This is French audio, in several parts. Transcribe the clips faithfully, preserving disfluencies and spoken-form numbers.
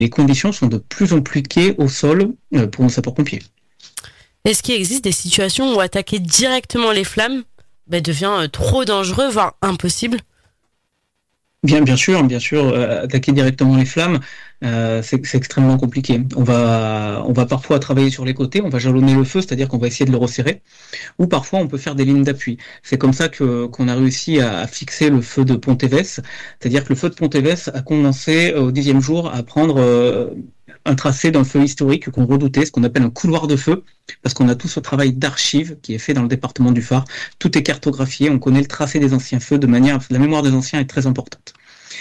les conditions sont de plus en plus compliquées au sol euh, pour nos sapeurs-pompiers. Est-ce qu'il existe des situations où attaquer directement les flammes bah, devient trop dangereux, voire impossible ? Bien, bien sûr, bien sûr, euh, attaquer directement les flammes, euh, c'est, c'est extrêmement compliqué. On va, on va parfois travailler sur les côtés, on va jalonner le feu, c'est-à-dire qu'on va essayer de le resserrer, ou parfois on peut faire des lignes d'appui. C'est comme ça que qu'on a réussi à, à fixer le feu de Pontévès, c'est-à-dire que le feu de Pontévès a commencé au dixième jour à prendre euh, un tracé d'un feu historique qu'on redoutait, ce qu'on appelle un couloir de feu, parce qu'on a tout ce travail d'archives qui est fait dans le département du Var. Tout est cartographié, on connaît le tracé des anciens feux de manière, la mémoire des anciens est très importante.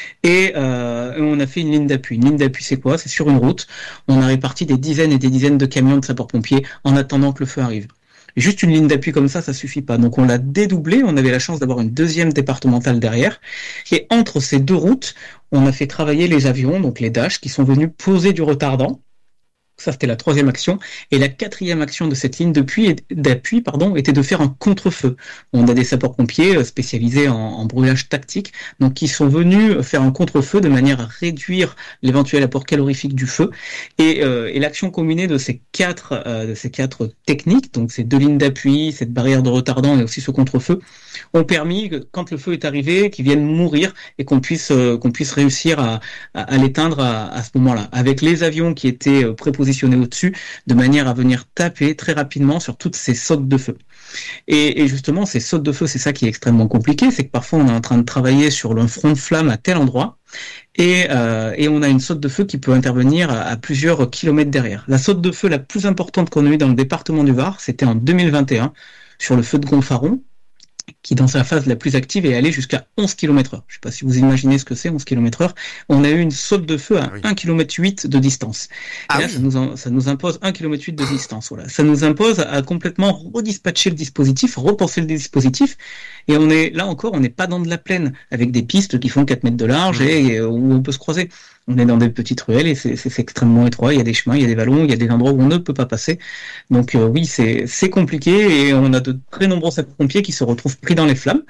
Et euh, on a fait une ligne d'appui. Une ligne d'appui, c'est quoi ? C'est sur une route. On a réparti des dizaines et des dizaines de camions de sapeurs-pompiers en attendant que le feu arrive. Et juste une ligne d'appui comme ça, ça suffit pas. Donc on l'a dédoublé. On avait la chance d'avoir une deuxième départementale derrière. Et entre ces deux routes, on a fait travailler les avions, donc les Dash, qui sont venus poser du retardant. Ça, c'était la troisième action. Et la quatrième action de cette ligne d'appui, d'appui pardon, était de faire un contre-feu. On a des sapeurs-pompiers spécialisés en, en brûlage tactique, donc qui sont venus faire un contre-feu de manière à réduire l'éventuel apport calorifique du feu. Et, euh, et l'action combinée de ces quatre, euh, de ces quatre techniques, donc ces deux lignes d'appui, cette barrière de retardant et aussi ce contre-feu, ont permis que quand le feu est arrivé, qu'ils viennent mourir et qu'on puisse, euh, qu'on puisse réussir à, à, à l'éteindre à, à ce moment-là. Avec les avions qui étaient prépositionnés au-dessus, de manière à venir taper très rapidement sur toutes ces sautes de feu. Et, et justement, ces sautes de feu, c'est ça qui est extrêmement compliqué, c'est que parfois on est en train de travailler sur le front de flamme à tel endroit, et, euh, et on a une saute de feu qui peut intervenir à, à plusieurs kilomètres derrière. La saute de feu la plus importante qu'on a eue dans le département du Var, c'était en deux mille vingt et un, sur le feu de Gonfaron, qui dans sa phase la plus active est allé jusqu'à onze kilomètres heure. Je ne sais pas si vous imaginez ce que c'est, onze kilomètres heure. On a eu une saute de feu à ah oui. un virgule huit kilomètres de distance. Ah et là, oui. ça, nous en, ça nous impose un virgule huit kilomètres de distance. Voilà. Ça nous impose à complètement redispatcher le dispositif, repenser le dispositif. Et on est, là encore, on n'est pas dans de la plaine, avec des pistes qui font quatre mètres de large mmh. et, et où on peut se croiser. On est dans des petites ruelles et c'est, c'est, c'est extrêmement étroit. Il y a des chemins, il y a des vallons, il y a des endroits où on ne peut pas passer. Donc euh, oui, c'est, c'est compliqué et on a de très nombreux sapeurs-pompiers qui se retrouvent pris dans les flammes.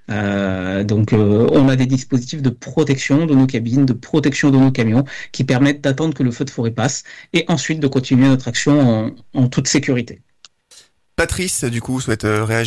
Euh, donc euh, on a des dispositifs de protection de nos cabines, de protection de nos camions qui permettent d'attendre que le feu de forêt passe et ensuite de continuer notre action en, en toute sécurité. Patrice, du coup, souhaite euh, réagir ?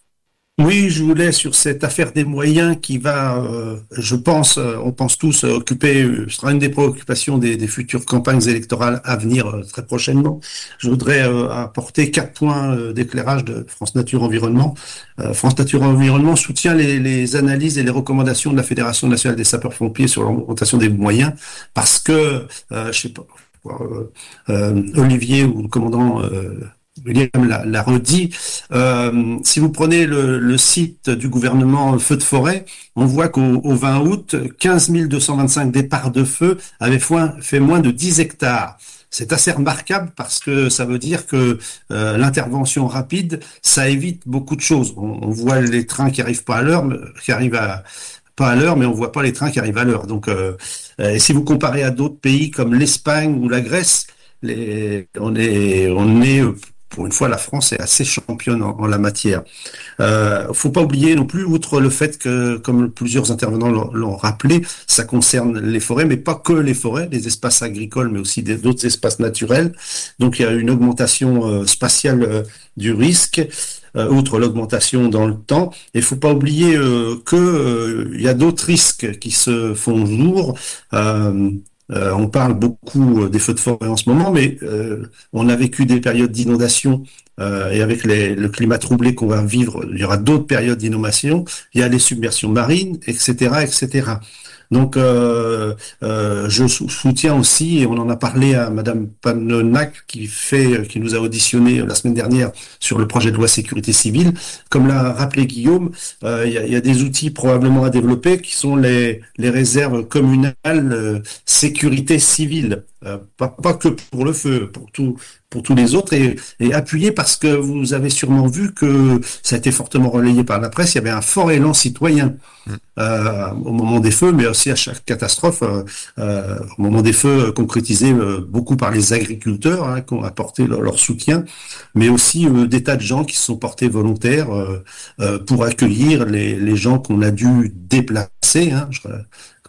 Oui, je voulais sur cette affaire des moyens qui va, euh, je pense, euh, on pense tous euh, occuper, euh, sera une des préoccupations des, des futures campagnes électorales à venir euh, très prochainement. Je voudrais euh, apporter quatre points euh, d'éclairage de France Nature Environnement. Euh, France Nature Environnement soutient les, les analyses et les recommandations de la Fédération nationale des sapeurs-pompiers sur l'augmentation des moyens parce que, euh, je sais pas, euh, euh, Olivier ou le commandant euh, William l'a, l'a redit. Euh, si vous prenez le, le site du gouvernement Feux de forêt, on voit qu'au au vingt août, quinze mille deux cent vingt-cinq départs de feu avaient fait moins de dix hectares. C'est assez remarquable parce que ça veut dire que euh, l'intervention rapide, ça évite beaucoup de choses. On, on voit les trains qui arrivent pas à l'heure, qui arrivent à pas à l'heure, mais on voit pas les trains qui arrivent à l'heure. Donc, euh, et si vous comparez à d'autres pays comme l'Espagne ou la Grèce, les, on est, on est pour une fois, la France est assez championne en, en la matière. Euh, faut pas oublier non plus, outre le fait que, comme plusieurs intervenants l'ont, l'ont rappelé, ça concerne les forêts, mais pas que les forêts, les espaces agricoles, mais aussi des, d'autres espaces naturels. Donc, il y a une augmentation euh, spatiale euh, du risque. Euh, outre l'augmentation dans le temps, et il faut pas oublier euh, que euh, il y a d'autres risques qui se font jour. Euh, Euh, on parle beaucoup des feux de forêt en ce moment, mais euh, on a vécu des périodes d'inondation euh, et avec les, le climat troublé qu'on va vivre, il y aura d'autres périodes d'inondation. Il y a les submersions marines, et cetera, et cetera. Donc, euh, euh, je soutiens aussi, et on en a parlé à Madame Panonac, qui fait, qui nous a auditionné la semaine dernière sur le projet de loi sécurité civile. Comme l'a rappelé Guillaume, euh, il y a, il y a des outils probablement à développer qui sont les, les réserves communales euh, sécurité civile. Euh, pas, pas que pour le feu, pour tout, pour tous les autres, et, et appuyé parce que vous avez sûrement vu que ça a été fortement relayé par la presse. Il y avait un fort élan citoyen euh, au moment des feux, mais aussi à chaque catastrophe, euh, euh, au moment des feux, concrétisé euh, beaucoup par les agriculteurs hein, qui ont apporté leur, leur soutien, mais aussi euh, des tas de gens qui se sont portés volontaires euh, euh, pour accueillir les, les gens qu'on a dû déplacer. Hein, je,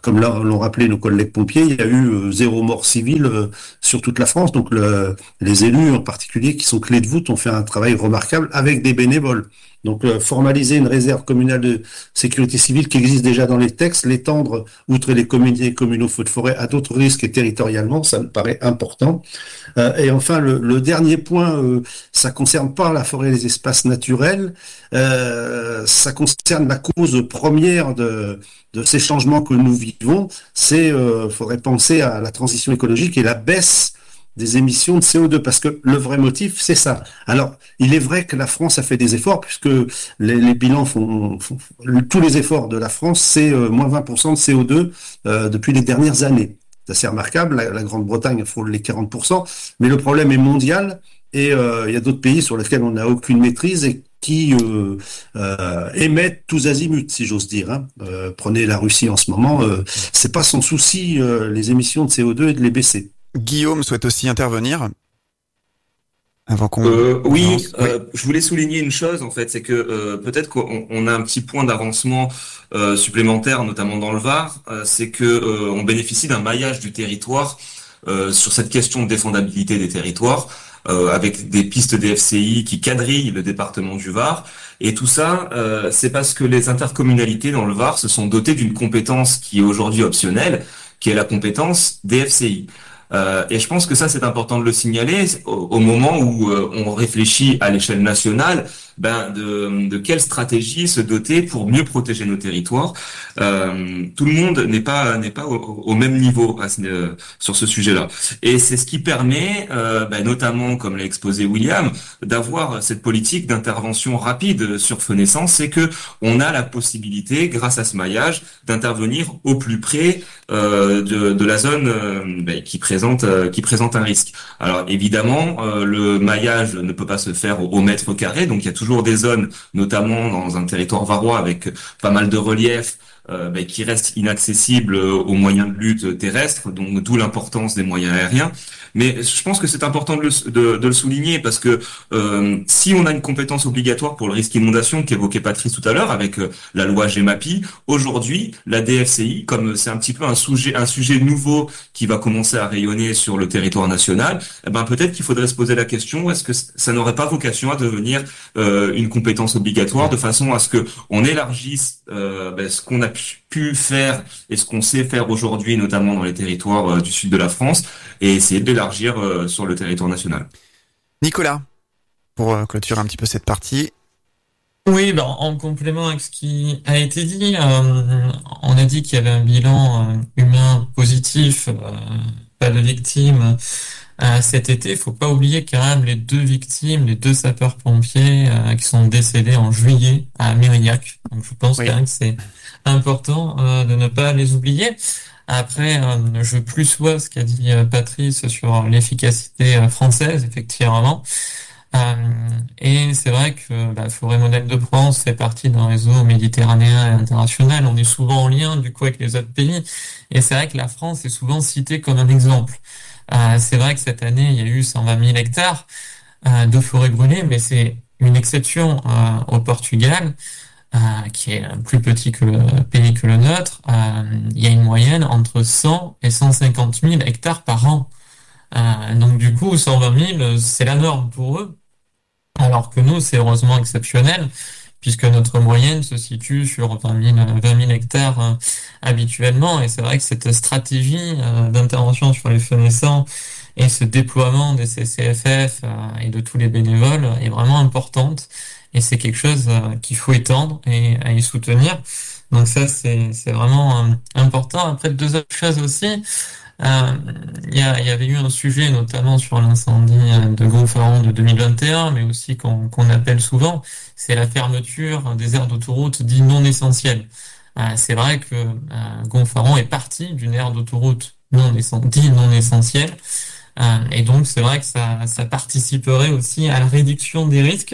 comme l'ont rappelé nos collègues pompiers, il y a eu euh, zéro mort civile euh, sur toute la France. Donc le, les élus en particulier qui sont clés de voûte ont fait un travail remarquable avec des bénévoles. Donc euh, formaliser une réserve communale de sécurité civile qui existe déjà dans les textes, l'étendre outre les comités communaux feux de forêt à d'autres risques et territorialement, ça me paraît important. Euh, et enfin le, le dernier point, euh, ça concerne pas la forêt et les espaces naturels, euh, ça concerne la cause première de, de ces changements que nous vivons. C'est, euh, faudrait penser à la transition écologique et la baisse des émissions de C O deux, parce que le vrai motif, c'est ça. Alors, il est vrai que la France a fait des efforts, puisque les, les bilans font, font, tous les efforts de la France, c'est euh, moins vingt pour cent de C O deux euh, depuis les dernières années. C'est assez remarquable, la, la Grande-Bretagne frôle les quarante pour cent, mais le problème est mondial, et euh, il y a d'autres pays sur lesquels on n'a aucune maîtrise et qui euh, euh, émettent tous azimuts, si j'ose dire. Hein. Euh, prenez la Russie en ce moment, euh, c'est pas son souci, euh, les émissions de C O deux, et de les baisser. Guillaume souhaite aussi intervenir avant qu'on. Euh, oui, lance. euh, je voulais souligner une chose en fait, c'est que euh, peut-être qu'on on a un petit point d'avancement euh, supplémentaire, notamment dans le Var, euh, c'est que euh, on bénéficie d'un maillage du territoire euh, sur cette question de défendabilité des territoires, euh, avec des pistes D F C I qui quadrillent le département du Var. Et tout ça, euh, c'est parce que les intercommunalités dans le Var se sont dotées d'une compétence qui est aujourd'hui optionnelle, qui est la compétence D F C I. Euh, et je pense que ça, c'est important de le signaler au, au moment où euh, on réfléchit à l'échelle nationale, ben de, de quelle stratégie se doter pour mieux protéger nos territoires. Euh, tout le monde n'est pas n'est pas au, au même niveau à ce, euh, sur ce sujet-là. Et c'est ce qui permet, euh, ben notamment, comme l'a exposé William, d'avoir cette politique d'intervention rapide sur feu naissance, c'est que on a la possibilité, grâce à ce maillage, d'intervenir au plus près euh, de, de la zone euh, ben, qui présente euh, qui présente un risque. Alors évidemment, euh, le maillage ne peut pas se faire au, au mètre carré, donc il y a toujours des zones, notamment dans un territoire varois avec pas mal de relief, euh, ben, qui restent inaccessibles aux moyens de lutte terrestres, donc d'où l'importance des moyens aériens. Mais je pense que c'est important de le, de, de le souligner parce que euh, si on a une compétence obligatoire pour le risque inondation qu'évoquait Patrice tout à l'heure avec euh, la loi GEMAPI, aujourd'hui la D F C I, comme c'est un petit peu un sujet, un sujet nouveau qui va commencer à rayonner sur le territoire national, eh ben peut-être qu'il faudrait se poser la question, est-ce que ça n'aurait pas vocation à devenir euh, une compétence obligatoire de façon à ce que on élargisse euh, ben, ce qu'on a pu, pu faire et ce qu'on sait faire aujourd'hui, notamment dans les territoires euh, du sud de la France, et essayer de l'élargir euh, sur le territoire national. Nicolas, pour euh, clôturer un petit peu cette partie. Oui, ben, en complément avec ce qui a été dit, euh, on a dit qu'il y avait un bilan euh, humain positif, euh, pas de victimes euh, cet été. Il faut pas oublier quand même les deux victimes, les deux sapeurs-pompiers euh, qui sont décédés en juillet à Mérillac. Donc je pense oui. quand même que c'est important euh, de ne pas les oublier. Après, euh, je plus vois ce qu'a dit euh, Patrice sur l'efficacité euh, française, effectivement. Euh, et c'est vrai que bah, Forêt Modèle de France fait partie d'un réseau méditerranéen et international. On est souvent en lien du coup avec les autres pays. Et c'est vrai que la France est souvent citée comme un exemple. Euh, c'est vrai que cette année, il y a eu cent vingt mille hectares euh, de forêts brûlées, mais c'est une exception euh, au Portugal. Euh, qui est plus petit que le pays que le nôtre, euh, il y a une moyenne entre cent et cent cinquante mille hectares par an. Euh, donc du coup, cent vingt mille, c'est la norme pour eux. Alors que nous, c'est heureusement exceptionnel, puisque notre moyenne se situe sur vingt mille hectares euh, habituellement. Et c'est vrai que cette stratégie euh, d'intervention sur les feux naissants et ce déploiement des C C F F euh, et de tous les bénévoles est vraiment importante. Et c'est quelque chose euh, qu'il faut étendre et à y soutenir. Donc ça, c'est, c'est vraiment euh, important. Après, deux autres choses aussi. Euh, il y, a, il y avait eu un sujet, notamment sur l'incendie de Gonfaron de deux mille vingt et un, mais aussi qu'on, qu'on appelle souvent, c'est la fermeture des aires d'autoroute dites non essentielles. Euh, c'est vrai que euh, Gonfaron est partie d'une aire d'autoroute non dite non essentielle. Euh, et donc c'est vrai que ça, ça participerait aussi à la réduction des risques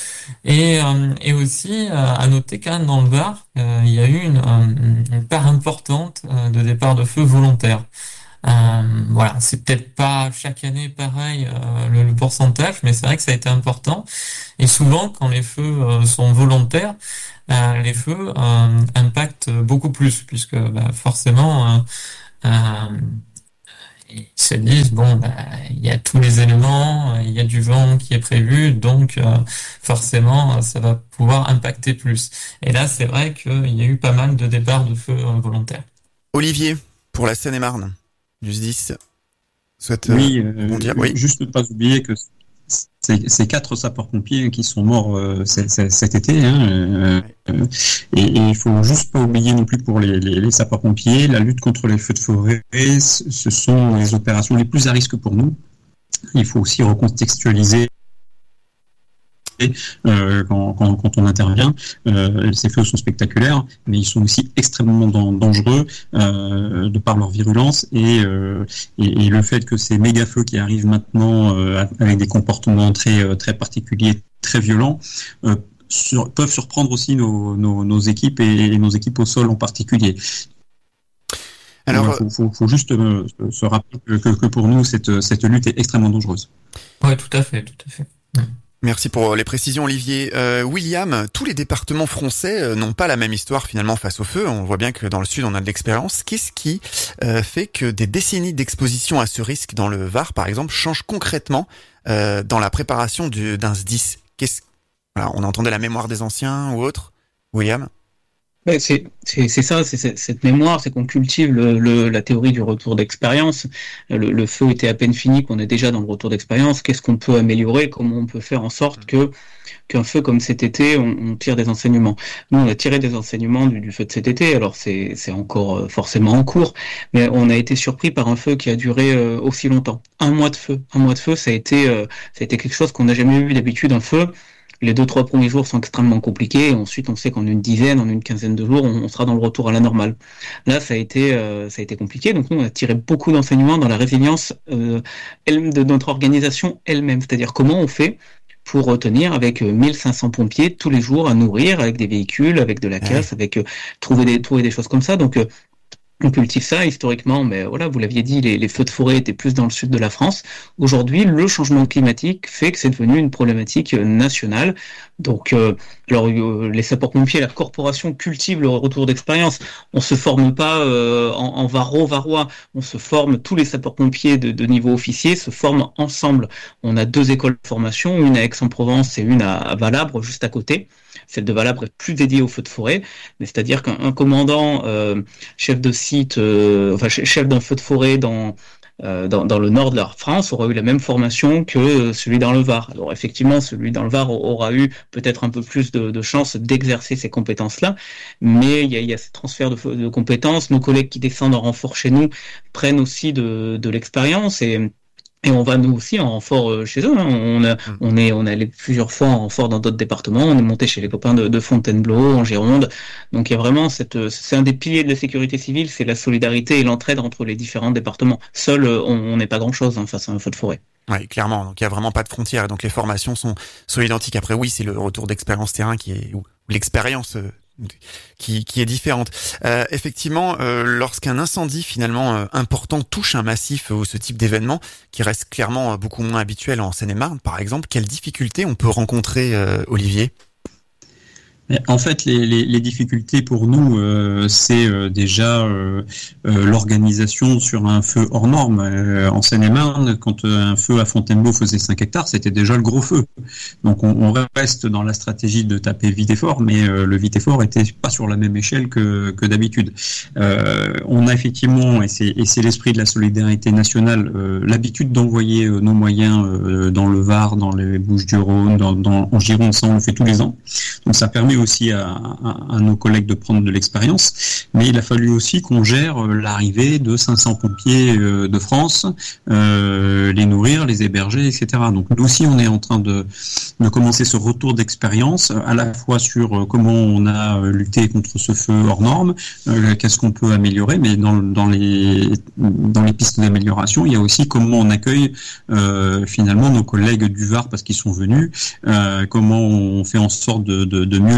et, euh, et aussi euh, à noter quand même dans le Var, euh, il y a eu une, une part importante euh, de départ de feu volontaire. Euh, voilà, c'est peut-être pas chaque année pareil euh, le, le pourcentage, mais c'est vrai que ça a été important. Et souvent, quand les feux euh, sont volontaires, euh, les feux euh, impactent beaucoup plus, puisque bah, forcément, euh, euh, ils se disent, bon, bah, il y a tous les éléments, il y a du vent qui est prévu, donc euh, forcément, ça va pouvoir impacter plus. Et là, c'est vrai qu'il y a eu pas mal de départs de feux euh, volontaires. Olivier, pour la Seine-et-Marne, du S D I S, souhaite euh, Oui, euh, rebondir. Oui. juste ne pas oublier que c'est, c'est quatre sapeurs-pompiers qui sont morts euh, c- c- cet été. Hein, euh, euh, et, et il faut juste pas oublier non plus pour les, les, les sapeurs-pompiers, la lutte contre les feux de forêt, ce ce sont les opérations les plus à risque pour nous. Il faut aussi recontextualiser euh, quand, quand, quand on intervient. Euh, ces feux sont spectaculaires, mais ils sont aussi extrêmement dan- dangereux euh, de par leur virulence et, euh, et, et le fait que ces méga feux qui arrivent maintenant euh, avec des comportements très très particuliers, très violents, euh, sur, peuvent surprendre aussi nos, nos, nos équipes et, et nos équipes au sol en particulier. Alors, il faut, faut, faut juste euh, se rappeler que, que pour nous cette cette lutte est extrêmement dangereuse. Ouais, tout à fait, tout à fait. Merci pour les précisions, Olivier. Euh, William, tous les départements français n'ont pas la même histoire finalement face au feu. On voit bien que dans le sud, on a de l'expérience. Qu'est-ce qui euh, fait que des décennies d'exposition à ce risque dans le Var, par exemple, changent concrètement euh, dans la préparation du, d'un S D I S? Qu'est-ce... Voilà, on entendait la mémoire des anciens ou autre, William? Ouais, c'est, c'est, c'est ça, c'est, c'est cette mémoire, c'est qu'on cultive le, le, la théorie du retour d'expérience. Le, le feu était à peine fini, qu'on est déjà dans le retour d'expérience. Qu'est-ce qu'on peut améliorer? Comment on peut faire en sorte que qu'un feu comme cet été, on, on tire des enseignements? Nous, on a tiré des enseignements du, du feu de cet été. Alors c'est, c'est encore forcément en cours, mais on a été surpris par un feu qui a duré euh, aussi longtemps. Un mois de feu, un mois de feu, ça a été, euh, ça a été quelque chose qu'on n'a jamais vu d'habitude. Un feu. Les deux, trois premiers jours sont extrêmement compliqués. Et ensuite, on sait qu'en une dizaine, en une quinzaine de jours, on, on sera dans le retour à la normale. Là, ça a été, euh, ça a été compliqué. Donc, nous, on a tiré beaucoup d'enseignements dans la résilience euh, elle, de notre organisation elle-même. C'est-à-dire comment on fait pour retenir avec mille cinq cents pompiers tous les jours à nourrir, avec des véhicules, avec de la casse, ouais. avec euh, trouver des trouver des choses comme ça. Donc, euh, on cultive ça historiquement, mais voilà, vous l'aviez dit, les, les feux de forêt étaient plus dans le sud de la France. Aujourd'hui, le changement climatique fait que c'est devenu une problématique nationale. Donc, euh, alors euh, les sapeurs-pompiers, la corporation cultive le retour d'expérience. On se forme pas euh, en, en varro, varois. On se forme, tous les sapeurs-pompiers de, de niveau officier se forment ensemble. On a deux écoles de formation, une à Aix-en-Provence et une à, à Valabre, juste à côté. Celle de Valabre est plus dédiée aux feux de forêt, mais c'est-à-dire qu'un commandant, euh, chef de site, euh, enfin chef d'un feu de forêt dans, euh, dans dans le nord de la France aura eu la même formation que celui dans le Var. Alors effectivement, celui dans le Var aura eu peut-être un peu plus de, de chance d'exercer ces compétences-là, mais il y a, il y a ce transfert de, de compétences. Nos collègues qui descendent en renfort chez nous prennent aussi de, de l'expérience et Et on va nous aussi en renfort chez eux. Hein. On a, on est, on est allé plusieurs fois en renfort dans d'autres départements. On est monté chez les copains de, de Fontainebleau, en Gironde. Donc il y a vraiment cette, c'est un des piliers de la sécurité civile, c'est la solidarité et l'entraide entre les différents départements. Seul, on n'est pas grand-chose hein, face à un feu de forêt. Oui, clairement. Donc il y a vraiment pas de frontières. Donc les formations sont, sont identiques. Après, oui, c'est le retour d'expérience terrain qui est, ou l'expérience euh, qui, qui est différente. Euh, effectivement, euh, lorsqu'un incendie finalement euh, important touche un massif ou ce type d'événement qui reste clairement beaucoup moins habituel en Seine-et-Marne, par exemple, quelles difficultés on peut rencontrer, euh, Olivier ? En fait, les, les, les difficultés pour nous, euh, c'est euh, déjà euh, euh, l'organisation sur un feu hors norme. Euh, en Seine-et-Marne, quand euh, un feu à Fontainebleau faisait cinq hectares, c'était déjà le gros feu. Donc on, on reste dans la stratégie de taper vite et fort, mais euh, le vite et fort était pas sur la même échelle que, que d'habitude. Euh, on a effectivement, et c'est, et c'est l'esprit de la solidarité nationale, euh, l'habitude d'envoyer euh, nos moyens euh, dans le Var, dans les Bouches-du-Rhône, dans, dans, en Gironde, ça on le fait tous les ans. Donc ça permet aussi à, à, à nos collègues de prendre de l'expérience, mais il a fallu aussi qu'on gère l'arrivée de cinq cents pompiers de France, euh, les nourrir, les héberger, et cetera. Donc nous aussi, on est en train de, de commencer ce retour d'expérience, à la fois sur comment on a lutté contre ce feu hors norme, euh, qu'est-ce qu'on peut améliorer, mais dans, dans, les, dans les pistes d'amélioration, il y a aussi comment on accueille euh, finalement nos collègues du Var parce qu'ils sont venus, euh, comment on fait en sorte de, de, de mieux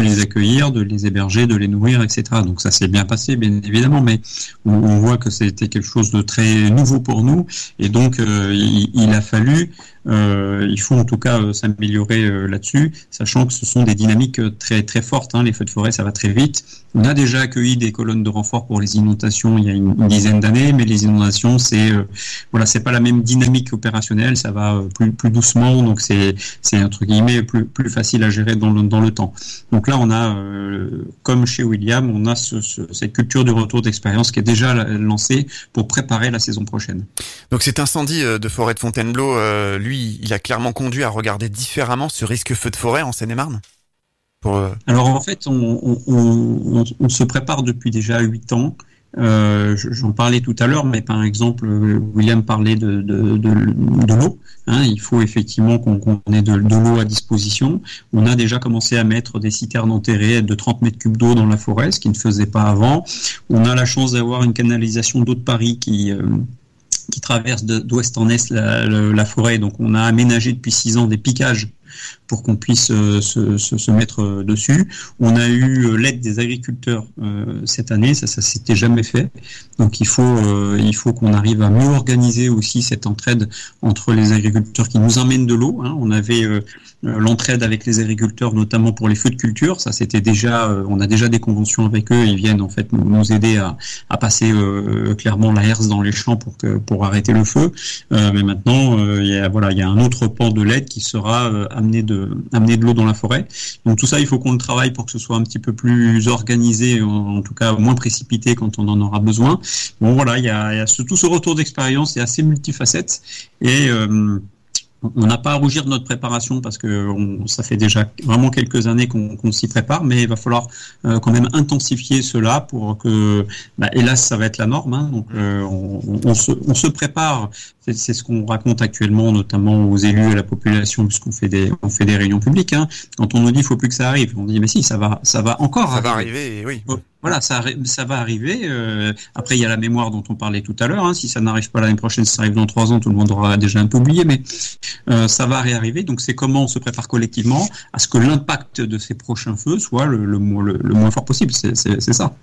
les accueillir, de les héberger, de les nourrir, et cetera. Donc ça s'est bien passé, bien évidemment, mais on, on voit que c'était quelque chose de très nouveau pour nous, et donc euh, il, il a fallu, euh, il faut en tout cas euh, s'améliorer euh, là-dessus, sachant que ce sont des dynamiques très très fortes. Hein, les feux de forêt, ça va très vite. On a déjà accueilli des colonnes de renfort pour les inondations il y a une, une dizaine d'années, mais les inondations, c'est euh, voilà, c'est pas la même dynamique opérationnelle, ça va euh, plus plus doucement, donc c'est c'est entre guillemets plus plus facile à gérer dans le dans le temps. Donc là, on a euh, comme chez William, on a ce, ce, cette culture du retour d'expérience qui est déjà lancée pour préparer la saison prochaine. Donc cet incendie de forêt de Fontainebleau, euh, lui, il a clairement conduit à regarder différemment ce risque feu de forêt en Seine-et-Marne. Pour... Alors en fait, on, on, on, on se prépare depuis déjà huit ans. Euh, j'en parlais tout à l'heure, mais par exemple, William parlait de, de, de, de l'eau. Hein, il faut effectivement qu'on, qu'on ait de, de l'eau à disposition. On a déjà commencé à mettre des citernes enterrées de trente mètres cubes d'eau dans la forêt, ce qui ne faisait pas avant. On a la chance d'avoir une canalisation d'eau de Paris qui... Euh, qui traverse de, d'ouest en est la, la, la forêt. Donc on a aménagé depuis six ans des piquages pour qu'on puisse euh, se, se, se mettre euh, dessus. On a eu euh, l'aide des agriculteurs euh, cette année, ça ça s'était jamais fait. Donc il faut euh, il faut qu'on arrive à mieux organiser aussi cette entraide entre les agriculteurs qui nous emmènent de l'eau. Hein. On avait euh, l'entraide avec les agriculteurs, notamment pour les feux de culture. Ça c'était déjà, euh, on a déjà des conventions avec eux. Ils viennent en fait nous, nous aider à, à passer euh, clairement la herse dans les champs pour que, pour arrêter le feu. Euh, mais maintenant euh, il y a voilà il y a un autre pan de l'aide qui sera euh, amener de amener de l'eau dans la forêt. Donc tout ça, il faut qu'on le travaille pour que ce soit un petit peu plus organisé, en, en tout cas moins précipité quand on en aura besoin. Bon voilà, il y a, il y a ce, tout ce retour d'expérience est assez multifacette et euh, on n'a pas à rougir de notre préparation parce que on, ça fait déjà vraiment quelques années qu'on, qu'on s'y prépare, mais il va falloir euh, quand même intensifier cela pour que, bah, hélas, ça va être la norme. Hein, donc euh, on, on, se, on se prépare. C'est, c'est ce qu'on raconte actuellement, notamment aux élus et à la population, puisqu'on fait des, on fait des réunions publiques. Hein. Quand on nous dit il faut plus que ça arrive, on dit mais si, ça va, ça va encore. Ça arriver. va arriver, oui. Bon, voilà, ça, ça va arriver. Euh, après, il y a la mémoire dont on parlait tout à l'heure. Hein. Si ça n'arrive pas l'année prochaine, ça arrive dans trois ans, tout le monde aura déjà un peu oublié, mais euh, ça va réarriver. Donc, c'est comment on se prépare collectivement à ce que l'impact de ces prochains feux soit le, le, le, le moins fort possible. C'est, c'est, c'est ça.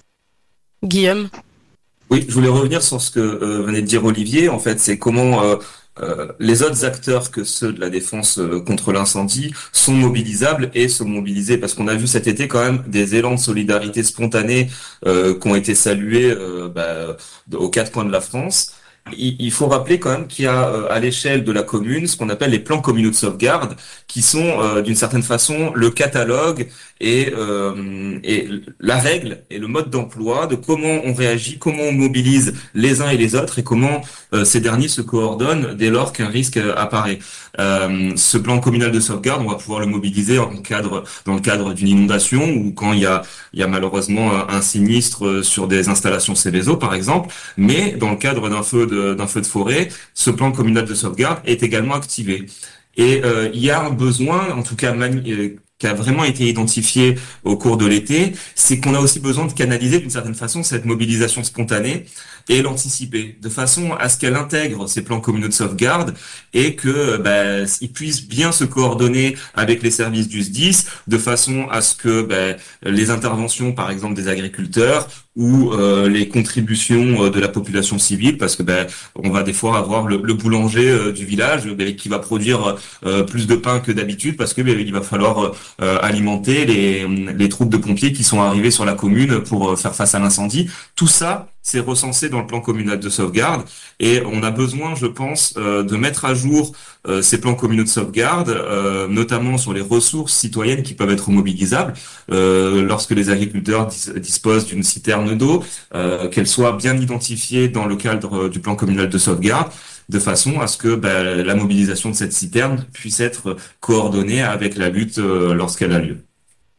Guillaume. Oui, je voulais revenir sur ce que euh, venait de dire Olivier. En fait, c'est comment euh, euh, les autres acteurs que ceux de la défense euh, contre l'incendie sont mobilisables et sont mobilisés. Parce qu'on a vu cet été quand même des élans de solidarité spontanés euh, qui ont été salués euh, bah, aux quatre coins de la France. Il faut rappeler quand même qu'il y a euh, à l'échelle de la commune ce qu'on appelle les plans communaux de sauvegarde, qui sont euh, d'une certaine façon le catalogue et, euh, et la règle et le mode d'emploi de comment on réagit, comment on mobilise les uns et les autres et comment euh, ces derniers se coordonnent dès lors qu'un risque apparaît. Euh, ce plan communal de sauvegarde, on va pouvoir le mobiliser en cadre, dans le cadre d'une inondation ou quand il y a, il y a malheureusement un sinistre sur des installations Seveso par exemple, mais dans le cadre d'un feu de d'un feu de forêt, ce plan communal de sauvegarde est également activé. Et euh, il y a un besoin, en tout cas mani- euh, qui a vraiment été identifié au cours de l'été, c'est qu'on a aussi besoin de canaliser d'une certaine façon cette mobilisation spontanée et l'anticiper, de façon à ce qu'elle intègre ces plans communaux de sauvegarde et que bah, ils puissent bien se coordonner avec les services du S D I S, de façon à ce que bah, les interventions, par exemple des agriculteurs, ou euh, les contributions euh, de la population civile, parce que ben on va des fois avoir le, le boulanger euh, du village ben, qui va produire euh, plus de pain que d'habitude parce que ben, il va falloir euh, alimenter les, les troupes de pompiers qui sont arrivés sur la commune pour euh, faire face à l'incendie. Tout ça, c'est recensé dans le plan communal de sauvegarde et on a besoin, je pense, euh, de mettre à jour euh, ces plans communaux de sauvegarde, euh, notamment sur les ressources citoyennes qui peuvent être mobilisables euh, lorsque les agriculteurs dis- disposent d'une citerne d'eau, euh, qu'elle soit bien identifiée dans le cadre du plan communal de sauvegarde, de façon à ce que bah, la mobilisation de cette citerne puisse être coordonnée avec la lutte euh, lorsqu'elle a lieu.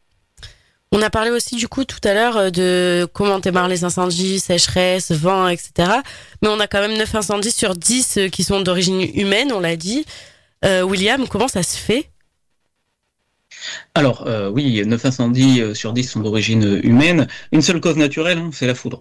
On a parlé aussi du coup tout à l'heure de comment démarrent les incendies, sécheresse, vent, et cetera. Mais on a quand même neuf incendies sur dix qui sont d'origine humaine, on l'a dit. Euh, William, comment ça se fait ? Alors, euh, oui, neuf incendies sur dix sont d'origine humaine. Une seule cause naturelle, hein, c'est la foudre.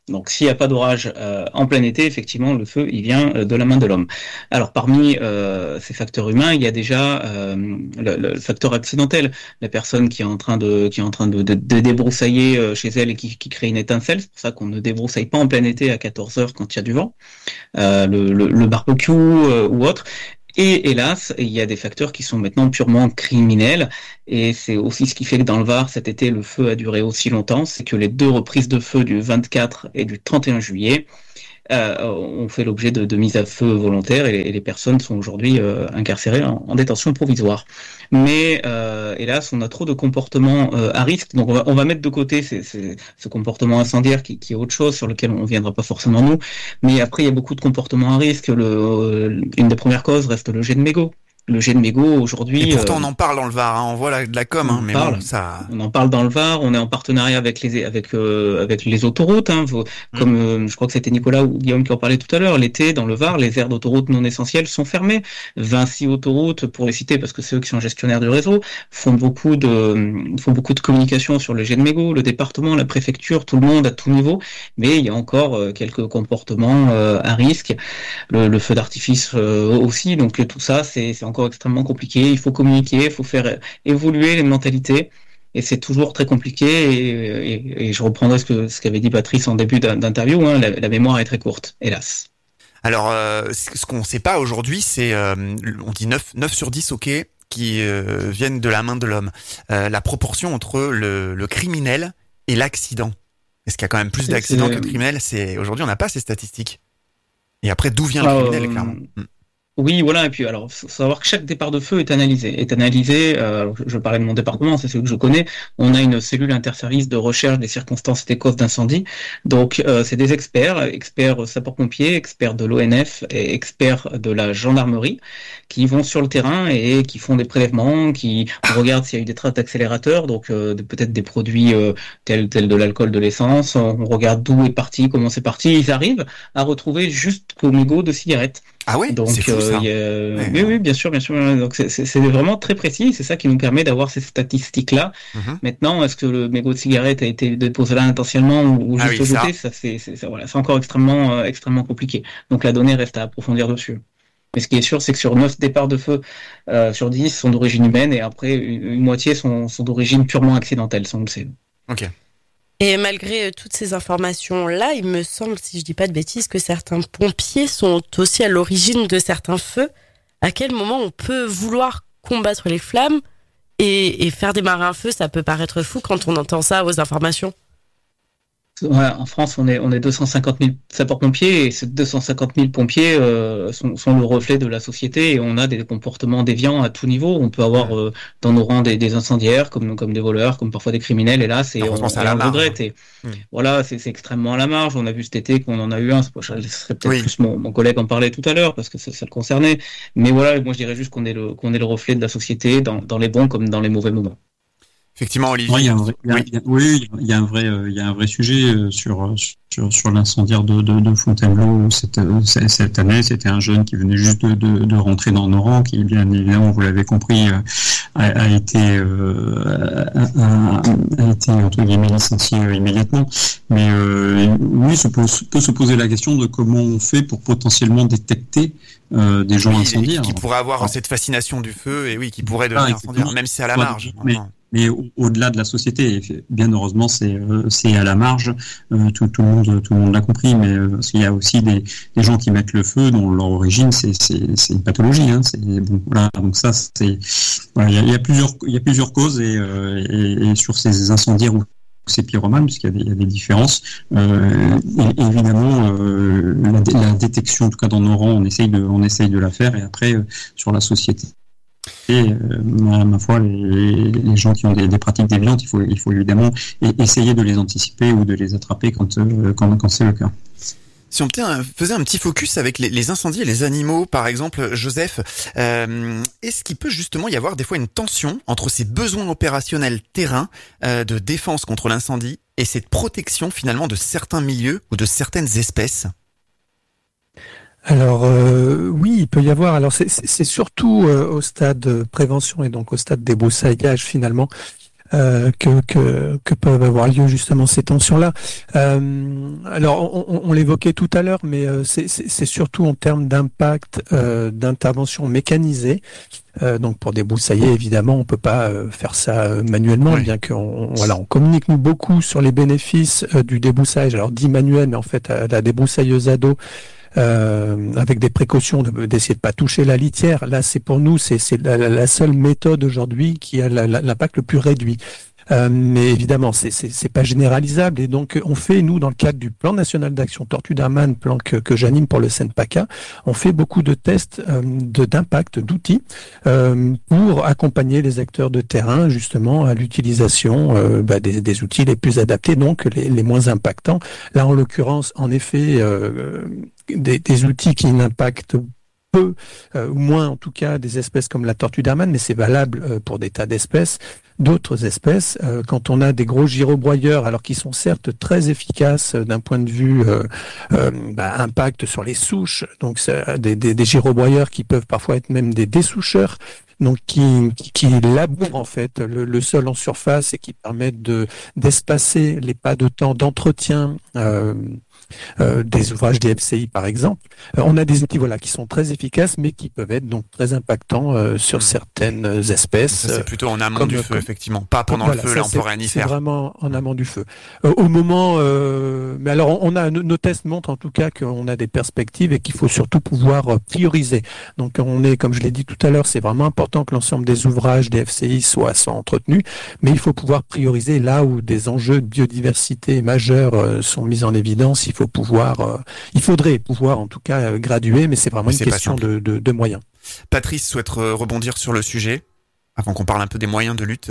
Donc, s'il n'y a pas d'orage euh, en plein été, effectivement, le feu, il vient euh, de la main de l'homme. Alors, parmi euh, ces facteurs humains, il y a déjà euh, le, le facteur accidentel. La personne qui est en train de, qui est en train de, de, de débroussailler euh, chez elle et qui, qui crée une étincelle. C'est pour ça qu'on ne débroussaille pas en plein été à quatorze heures quand il y a du vent. Euh, le, le, le barbecue euh, ou autre. Et hélas, il y a des facteurs qui sont maintenant purement criminels. Et c'est aussi ce qui fait que dans le Var, cet été, le feu a duré aussi longtemps. C'est que les deux reprises de feu du vingt-quatre et du trente et un juillet euh, ont fait l'objet de, de mises à feu volontaires. Et les, et les personnes sont aujourd'hui euh, incarcérées en, en détention provisoire. Mais euh, hélas, on a trop de comportements euh, à risque. Donc on va, on va mettre de côté ces, ces, ce comportement incendiaire qui, qui est autre chose, sur lequel on ne viendra pas forcément nous. Mais après, il y a beaucoup de comportements à risque. Le, euh, une des premières causes reste le jet de mégot. Le jet de mégot aujourd'hui. Et pourtant, euh, on en parle dans le Var. Hein. On voit la, de la com, hein, mais parle. bon, ça. On en parle dans le Var. On est en partenariat avec les avec euh, avec les autoroutes. Hein, Vous, Mm. comme euh, je crois que c'était Nicolas ou Guillaume qui en parlait tout à l'heure. L'été, dans le Var, les aires d'autoroutes non essentielles sont fermées. Vinci Autoroute, pour les citer, parce que c'est eux qui sont gestionnaires du réseau, font beaucoup de font beaucoup de communication sur le jet de mégot. Le département, la préfecture, tout le monde à tout niveau. Mais il y a encore euh, quelques comportements euh, à risque. Le, le feu d'artifice euh, aussi. Donc tout ça, c'est c'est encore extrêmement compliqué. Il faut communiquer, il faut faire évoluer les mentalités. Et c'est toujours très compliqué. Et, et, et je reprendrai ce que ce qu'avait dit Patrice en début d'interview. Hein, la, la mémoire est très courte, hélas. Alors, euh, ce ce qu'on ne sait pas aujourd'hui, c'est, euh, on dit neuf sur dix, ok, qui euh, viennent de la main de l'homme. Euh, la proportion entre le, le criminel et l'accident. Est-ce qu'il y a quand même plus d'accidents que de criminels? C'est aujourd'hui, on n'a pas ces statistiques. Et après, d'où vient le Ah, criminel, euh, clairement? Mm. Oui, voilà. Et puis, alors, faut savoir que chaque départ de feu est analysé. Est analysé. Euh, je, je parlais de mon département, c'est celui que je connais. On a une cellule interservice de recherche des circonstances et des causes d'incendie. Donc, euh, c'est des experts, experts sapeurs-pompiers, experts de l'O N F et experts de la gendarmerie, qui vont sur le terrain et qui font des prélèvements, qui regardent s'il y a eu des traces d'accélérateur, donc euh, de- peut-être des produits euh, tels tels de l'alcool, de l'essence. On regarde d'où est parti, comment c'est parti. Ils arrivent à retrouver jusqu'au mégot de cigarette. Ah ouais, Donc, c'est fou, euh, ça. il y a- Ouais. oui, oui, bien sûr, bien sûr. Donc, c'est c'est- c'est vraiment très précis. C'est ça qui nous permet d'avoir ces statistiques-là. Mhm. Maintenant, est-ce que le mégot de cigarette a été déposé là intentionnellement ou, ou Ah juste oui, ça. jeté? Ça, c'est c'est- ça, voilà, c'est encore extrêmement, euh, extrêmement compliqué. Donc, la donnée reste à approfondir dessus. Mais ce qui est sûr, c'est que sur neuf départs de feu euh, sur dix sont d'origine humaine et après, une, une moitié sont, sont d'origine purement accidentelle, ça on le sait. Ok. Et malgré euh, toutes ces informations-là, il me semble, si je dis pas de bêtises, que certains pompiers sont aussi à l'origine de certains feux. À quel moment on peut vouloir combattre les flammes et, et faire démarrer un feu? Ça peut paraître fou quand on entend ça aux informations. Ouais, en France, on est, on est deux cent cinquante mille sapeurs-pompiers et ces deux cent cinquante mille pompiers euh, sont, sont le reflet de la société et on a des comportements déviants à tout niveau. On peut avoir euh, dans nos rangs des, des incendiaires comme, comme des voleurs, comme parfois des criminels, hélas, et on, Heureusement, c'est à et la on le marge. regrette. Et Mm. voilà, c'est c'est extrêmement à la marge. On a vu cet été qu'on en a eu un. Ce serait peut-être Oui. plus mon, mon collègue en parlait tout à l'heure parce que ça, ça le concernait. Mais voilà, moi je dirais juste qu'on est le, qu'on est le reflet de la société dans, dans les bons comme dans les mauvais moments. Effectivement, Olivier. Ouais, il y a un vrai, il y a- Oui. il y a- oui, il y a un vrai, euh, il y a un vrai sujet euh, sur euh, sur sur l'incendiaire de, de, de Fontainebleau cette euh, cette cette année. C'était un jeune qui venait juste de, de, de rentrer dans nos rangs, qui bien évidemment, vous l'avez compris, euh, a, a été euh, a, a- a été entre guillemets licencié euh, immédiatement. Mais euh, oui, se pose, peut se poser la question de comment on fait pour potentiellement détecter euh, des gens Oui, incendiaires. qui pourrait avoir Ah. cette fascination du feu et oui, qui pourrait devenir Ah, incendiaire, exactement. même si c'est à la Ouais, marge. mais- maintenant. Mais au- au-delà de la société, et bien heureusement, c'est euh, c'est à la marge. Euh, tout, tout le monde, tout le monde l'a compris. Mais euh, parce qu'il y a aussi des, des gens qui mettent le feu, dont leur origine c'est c'est c'est une pathologie. Hein, c'est bon, voilà. Donc ça, c'est voilà, il y a, il y a plusieurs il y a plusieurs causes et, euh, et, et sur ces incendiaires ou ces pyromanes, puisqu'il y a des, il y a des différences. Euh, et, évidemment, euh, la, la détection, en tout cas dans nos rangs, on essaye de on essaye de la faire. Et après, euh, sur la société. Et euh, ma, ma foi, les, les gens qui ont des, des pratiques déviantes, il faut, il faut évidemment e- essayer de les anticiper ou de les attraper quand, euh, quand, quand c'est le cas. Si on peut- faisait un petit focus avec les, les incendies et les animaux, par exemple, Joseph, euh, est-ce qu'il peut justement y avoir des fois une tension entre ces besoins opérationnels terrain euh, de défense contre l'incendie et cette protection finalement de certains milieux ou de certaines espèces? Alors euh, oui, il peut y avoir. Alors c'est c'est- c'est surtout euh, au stade euh, prévention et donc au stade débroussaillage finalement euh, que, que que peuvent avoir lieu justement ces tensions-là. Euh, alors, on, on l'évoquait tout à l'heure, mais euh, c'est, c'est, c'est surtout en termes d'impact euh, d'intervention mécanisée. Euh, donc pour débroussailler, évidemment, on peut pas euh, faire ça euh, manuellement, oui. bien qu'on on, voilà, on communique nous beaucoup sur les bénéfices euh, du débroussaillage. Alors dit manuel, mais en fait euh, la débroussailleuse à dos. Euh, avec des précautions de, d'essayer de pas toucher la litière. Là, c'est pour nous, c'est, c'est la, la seule méthode aujourd'hui qui a la, la, l'impact le plus réduit. Euh, mais évidemment, c'est, c'est, c'est pas généralisable. Et donc, on fait, nous, dans le cadre du plan national d'action Tortue d'Arman, plan que, que j'anime pour le SENPACA, on fait beaucoup de tests euh, de, d'impact, d'outils, euh, pour accompagner les acteurs de terrain, justement, à l'utilisation euh, bah, des, des outils les plus adaptés, donc les, les moins impactants. Là, en l'occurrence, en effet, euh, des, des outils qui n'impactent peu, euh, ou moins en tout cas, des espèces comme la tortue d'Arman, mais c'est valable euh, pour des tas d'espèces. D'autres espèces, euh, quand on a des gros gyrobroyeurs, alors qu'ils sont certes très efficaces euh, d'un point de vue euh, euh, bah, impact sur les souches, donc c'est des, des, des gyrobroyeurs qui peuvent parfois être même des dessoucheurs, donc qui, qui, qui labourent en fait le, le sol en surface et qui permettent de d'espacer les pas de temps d'entretien euh, Euh, des ouvrages des F C I par exemple. Euh, on a des outils voilà qui sont très efficaces mais qui peuvent être donc très impactants euh, sur certaines espèces. Ça, c'est plutôt en amont comme, du feu comme, effectivement, pas pendant voilà, le feu, ça, là on c'est, peut rien y c'est faire. Vraiment en amont du feu. Euh, au moment, euh, mais alors on a nos tests montrent en tout cas qu'on a des perspectives et qu'il faut surtout pouvoir prioriser. Donc on est, comme je l'ai dit tout à l'heure, c'est vraiment important que l'ensemble des ouvrages des F C I soient, soient entretenus, mais il faut pouvoir prioriser là où des enjeux de biodiversité majeurs euh, sont mis en évidence. Il faut pouvoir euh, il faudrait pouvoir en tout cas euh, graduer, mais c'est vraiment mais une c'est question de, de, de moyens. Patrice souhaite rebondir sur le sujet, avant qu'on parle un peu des moyens de lutte.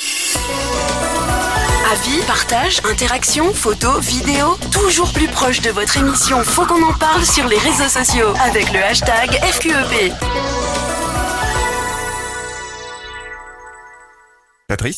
Avis, partage, interaction, photos, vidéos, toujours plus proche de votre émission. Faut qu'on en parle sur les réseaux sociaux avec le hashtag F Q E P. Patrice ?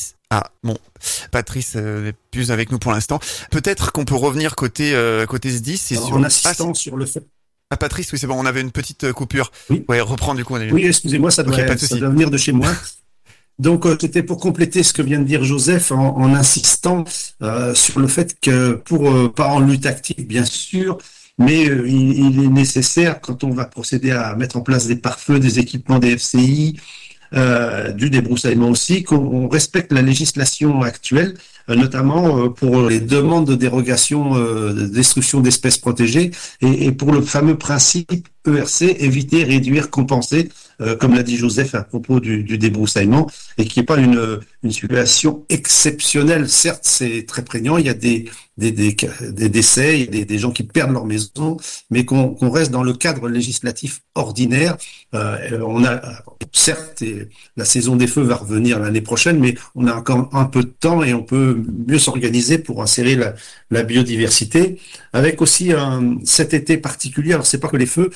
Ah bon, Patrice euh, n'est plus avec nous pour l'instant. Peut-être qu'on peut revenir côté euh, côté S D I S. Alors, sur... En insistant ah, sur le fait. Ah Patrice, oui c'est bon, on avait une petite coupure. Oui. Ouais, reprends du coup. On a... Oui, excusez-moi, ça doit, okay, ça doit venir de chez moi. Donc euh, c'était pour compléter ce que vient de dire Joseph en, en insistant euh, sur le fait que pour euh, pas en lutte active bien sûr, mais euh, il, il est nécessaire quand on va procéder à mettre en place des pare-feux, des équipements des F C I. Euh, du débroussaillement aussi, qu'on respecte la législation actuelle, euh, notamment euh, pour les demandes de dérogation euh, de destruction d'espèces protégées et, et pour le fameux principe E R C, éviter, réduire, compenser, euh, comme l'a dit Joseph à propos du, du débroussaillement, et qui n'est pas une, une situation exceptionnelle. Certes, c'est très prégnant, il y a des, des, des, des décès, il y a des, des gens qui perdent leur maison, mais qu'on, qu'on reste dans le cadre législatif ordinaire. Euh, on a, certes, la saison des feux va revenir l'année prochaine, mais on a encore un peu de temps et on peut mieux s'organiser pour insérer la, la biodiversité, avec aussi un, cet été particulier. Alors, c'est pas que les feux,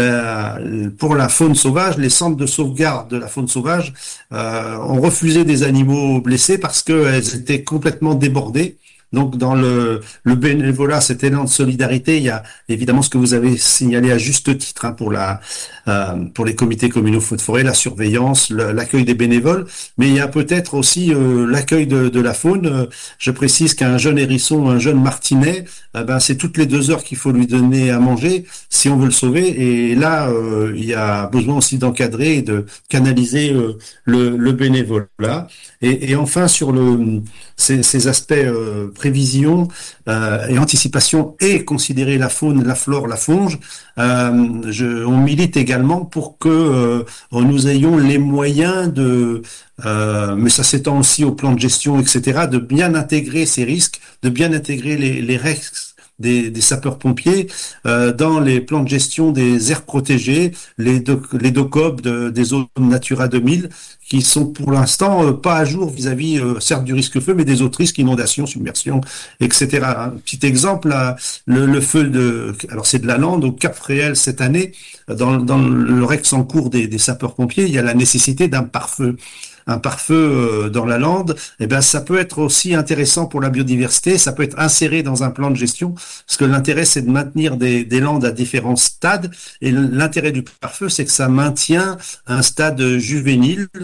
la, pour la faune sauvage, les centres de sauvegarde de la faune sauvage euh, ont refusé des animaux blessés parce qu'elles étaient complètement débordées. Donc dans le, le bénévolat, cet élan de solidarité, il y a évidemment ce que vous avez signalé à juste titre hein, pour la euh, pour les comités communaux feux de forêt, la surveillance, le, l'accueil des bénévoles, mais il y a peut-être aussi euh, l'accueil de, de la faune. Je précise qu'un jeune hérisson, un jeune martinet, eh ben c'est toutes les deux heures qu'il faut lui donner à manger si on veut le sauver. Et là, euh, il y a besoin aussi d'encadrer et de canaliser euh, le, le bénévolat. Et, et enfin sur le ces, ces aspects euh, prévision euh, et anticipation et considérer la faune, la flore, la faune. Euh, je, on milite également pour que euh, nous ayons les moyens de, euh, mais ça s'étend aussi au plan de gestion, et cetera, de bien intégrer ces risques, de bien intégrer les, les règles des, des sapeurs-pompiers euh, dans les plans de gestion des aires protégées, les, do, les DOCOP de, des zones Natura deux mille, qui sont pour l'instant euh, pas à jour vis-à-vis, euh, certes du risque feu, mais des autres risques, inondations, submersion, et cetera. Un petit exemple, là, le, le feu de, alors c'est de la Lande, au Cap Fréhel cette année, dans, dans le Rex en cours des, des sapeurs-pompiers, il y a la nécessité d'un pare-feu. Un pare-feu dans la lande, eh ben ça peut être aussi intéressant pour la biodiversité, ça peut être inséré dans un plan de gestion, parce que l'intérêt c'est de maintenir des, des landes à différents stades, et l'intérêt du pare-feu c'est que ça maintient un stade juvénile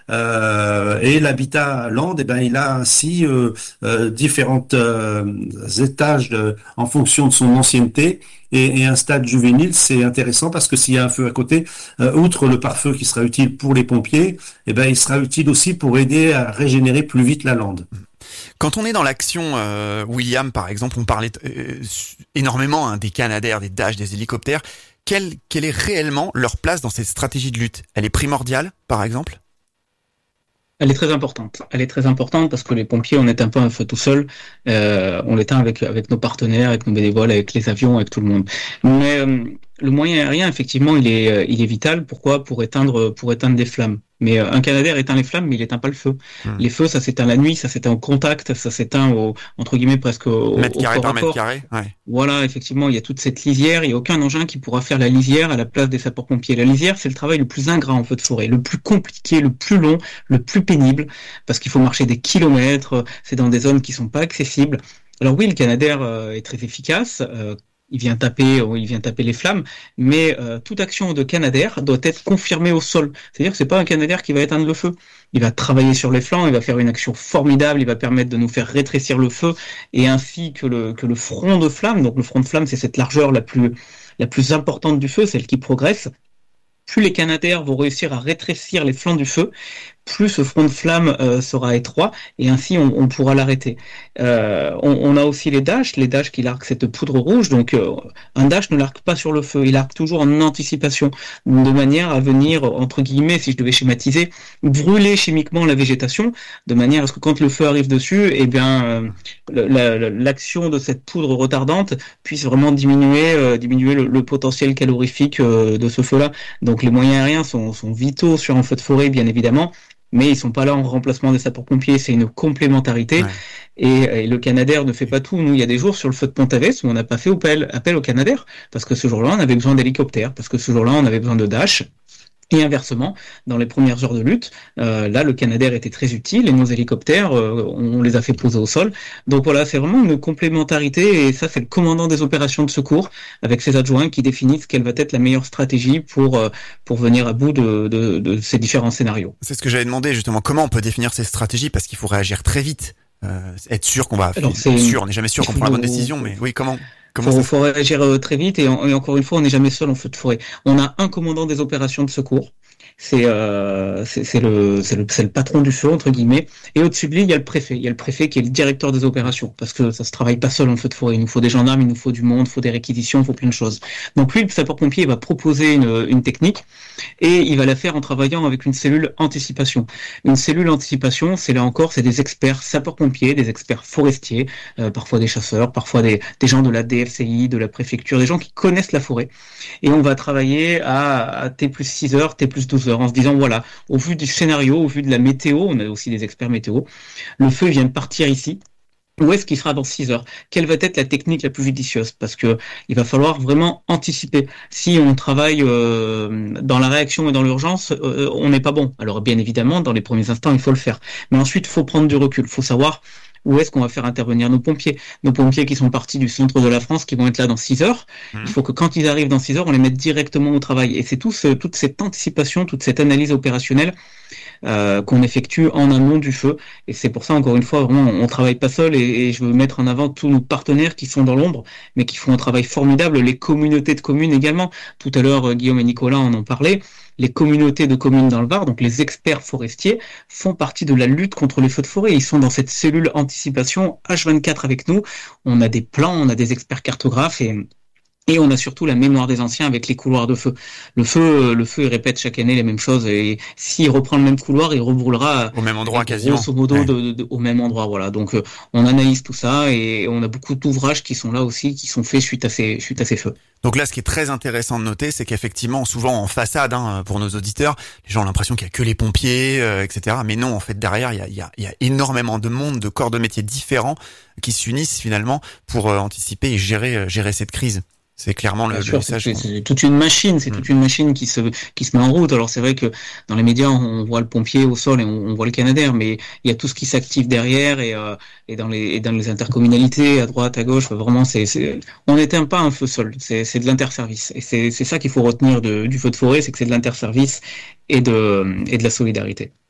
Euh, et l'habitat land, eh ben, il a ainsi euh, euh, différentes euh, étages de, en fonction de son ancienneté. Et, et un stade juvénile, c'est intéressant parce que s'il y a un feu à côté, euh, outre le pare-feu qui sera utile pour les pompiers, eh ben, il sera utile aussi pour aider à régénérer plus vite la lande. Quand on est dans l'action, euh, William, par exemple, on parlait euh, énormément hein, des Canadair, des Dash, des hélicoptères. Quelle, quelle est réellement leur place dans cette stratégie de lutte ? Elle est primordiale, par exemple ? Elle est très importante. Elle est très importante parce que les pompiers, on n'éteint pas un feu tout seul. Euh, on l'éteint avec avec nos partenaires, avec nos bénévoles, avec les avions, avec tout le monde. Mais euh, le moyen aérien, effectivement, il est il est vital. Pourquoi ? Pour éteindre pour éteindre des flammes. Mais euh, un Canadair éteint les flammes, mais il éteint pas le feu. Mmh. Les feux, ça s'éteint la nuit, ça s'éteint au contact, ça s'éteint au entre guillemets presque au mètre au carré corps par à mètre corps. carré. Ouais. Voilà, effectivement, il y a toute cette lisière. Il n'y a aucun engin qui pourra faire la lisière à la place des sapeurs-pompiers. La lisière, c'est le travail le plus ingrat en feu de forêt, le plus compliqué, le plus long, le plus pénible, parce qu'il faut marcher des kilomètres. C'est dans des zones qui sont pas accessibles. Alors oui, le Canadair euh, est très efficace. Euh, Il vient taper, il vient taper les flammes, mais euh, toute action de Canadair doit être confirmée au sol. C'est-à-dire que c'est pas un Canadair qui va éteindre le feu. Il va travailler sur les flancs, il va faire une action formidable, il va permettre de nous faire rétrécir le feu et ainsi que le que le front de flamme. Donc le front de flamme, c'est cette largeur la plus la plus importante du feu, celle qui progresse. Plus les Canadair vont réussir à rétrécir les flancs du feu, plus ce front de flamme euh, sera étroit et ainsi on, on pourra l'arrêter. Euh, on, on a aussi les Dash, les Dash qui larguent cette poudre rouge. Donc euh, un Dash ne largue pas sur le feu, il largue toujours en anticipation, de manière à venir, entre guillemets, si je devais schématiser, brûler chimiquement la végétation, de manière à ce que quand le feu arrive dessus, eh bien euh, la, la, l'action de cette poudre retardante puisse vraiment diminuer, euh, diminuer le, le potentiel calorifique euh, de ce feu-là. Donc les moyens aériens sont, sont vitaux sur un feu de forêt, bien évidemment, mais ils sont pas là en remplacement des sapeurs-pompiers, c'est une complémentarité. Ouais. Et, et le Canadair ne fait pas tout. Nous, il y a des jours sur le feu de Pont-Aves où on n'a pas fait appel, appel au Canadair, parce que ce jour-là, on avait besoin d'hélicoptères, parce que ce jour-là, on avait besoin de Dash. Et inversement, dans les premières heures de lutte, euh, là, le Canadair était très utile et nos hélicoptères, euh, on les a fait poser au sol. Donc voilà, c'est vraiment une complémentarité et ça, c'est le commandant des opérations de secours avec ses adjoints qui définissent quelle va être la meilleure stratégie pour euh, pour venir à bout de, de, de ces différents scénarios. C'est ce que j'avais demandé justement. Comment on peut définir ces stratégies parce qu'il faut réagir très vite, euh, être sûr qu'on va. Alors, c'est sûr, on n'est jamais sûr qu'on prend la bonne décision, mais oui, comment? Il faut, faut réagir euh, très vite et, en, et encore une fois, on n'est jamais seul en feu de forêt. On a un commandant des opérations de secours. C'est euh, c'est, c'est le c'est le c'est le patron du feu entre guillemets. Et au-dessus de lui, il y a le préfet. Il y a le préfet qui est le directeur des opérations parce que ça se travaille pas seul en feu de forêt. Il nous faut des gendarmes, il nous faut du monde, il faut des réquisitions, il faut plein de choses. Donc lui, le sapeur-pompier, il va proposer une une technique et il va la faire en travaillant avec une cellule anticipation. Une cellule anticipation, c'est là encore, c'est des experts sapeurs-pompiers, des experts forestiers, euh, parfois des chasseurs, parfois des des gens de la D F C I, de la préfecture, des gens qui connaissent la forêt. Et on va travailler à, à T plus six heures, T plus douze heures, en se disant, voilà, au vu du scénario, au vu de la météo, on a aussi des experts météo, le feu vient de partir ici. Où est-ce qu'il sera dans six heures? Quelle va être la technique la plus judicieuse? Parce que il va falloir vraiment anticiper. Si on travaille euh, dans la réaction et dans l'urgence, euh, on n'est pas bon. Alors bien évidemment, dans les premiers instants, il faut le faire. Mais ensuite, il faut prendre du recul. Il faut savoir où est-ce qu'on va faire intervenir nos pompiers. Nos pompiers qui sont partis du centre de la France, qui vont être là dans six heures. Mmh. Il faut que quand ils arrivent dans six heures, on les mette directement au travail. Et c'est tout ce, toute cette anticipation, toute cette analyse opérationnelle Euh, qu'on effectue en amont du feu. Et c'est pour ça, encore une fois, vraiment, on travaille pas seul et, et je veux mettre en avant tous nos partenaires qui sont dans l'ombre, mais qui font un travail formidable, les communautés de communes également. Tout à l'heure, Guillaume et Nicolas en ont parlé. Les communautés de communes dans le Var, donc les experts forestiers, font partie de la lutte contre les feux de forêt. Ils sont dans cette cellule anticipation H vingt-quatre avec nous. On a des plans, on a des experts cartographes et Et on a surtout la mémoire des anciens avec les couloirs de feu. Le feu, le feu, il répète chaque année les mêmes choses. Et s'il reprend le même couloir, il rebrûlera au même endroit quasiment. Grosso modo, ouais. de, de, de, au même endroit. Voilà. Donc, euh, on analyse tout ça et on a beaucoup d'ouvrages qui sont là aussi, qui sont faits suite à ces, suite à ces feux. Donc là, ce qui est très intéressant de noter, c'est qu'effectivement, souvent en façade, hein, pour nos auditeurs, les gens ont l'impression qu'il y a que les pompiers, euh, et cetera. Mais non, en fait, derrière, il y a, il y a, il y a énormément de monde, de corps de métiers différents qui s'unissent finalement pour euh, anticiper et gérer, euh, gérer cette crise. C'est clairement le, sûr, le message. C'est, c'est toute une machine, c'est mmh. toute une machine qui se qui se met en route. Alors c'est vrai que dans les médias on voit le pompier au sol et on, on voit le Canadair, mais il y a tout ce qui s'active derrière et euh, et dans les et dans les intercommunalités à droite à gauche. Vraiment, c'est c'est on n'éteint pas un feu seul. C'est c'est de l'interservice et c'est c'est ça qu'il faut retenir de, du feu de forêt, c'est que c'est de l'interservice et de et de la solidarité.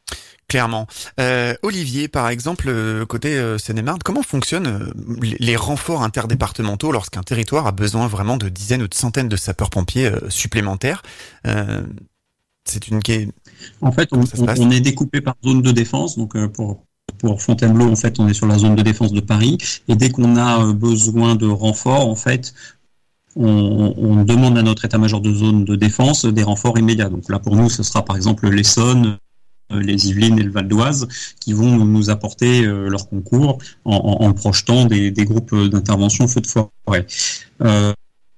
Clairement. Euh, Olivier, par exemple, euh, côté euh, Seine-et-Marne, comment fonctionnent euh, les, les renforts interdépartementaux lorsqu'un territoire a besoin vraiment de dizaines ou de centaines de sapeurs-pompiers euh, supplémentaires euh, C'est une... En fait, on, on, on est découpé par zone de défense. Donc, euh, pour pour Fontainebleau, en fait, on est sur la zone de défense de Paris. Et dès qu'on a euh, besoin de renforts, en fait, on, on demande à notre état-major de zone de défense des renforts immédiats. Donc là, pour nous, ce sera par exemple l'Essonne, les Yvelines et le Val d'Oise qui vont nous apporter euh, leur concours en, en, en projetant des, des groupes d'intervention feu de forêt. Euh,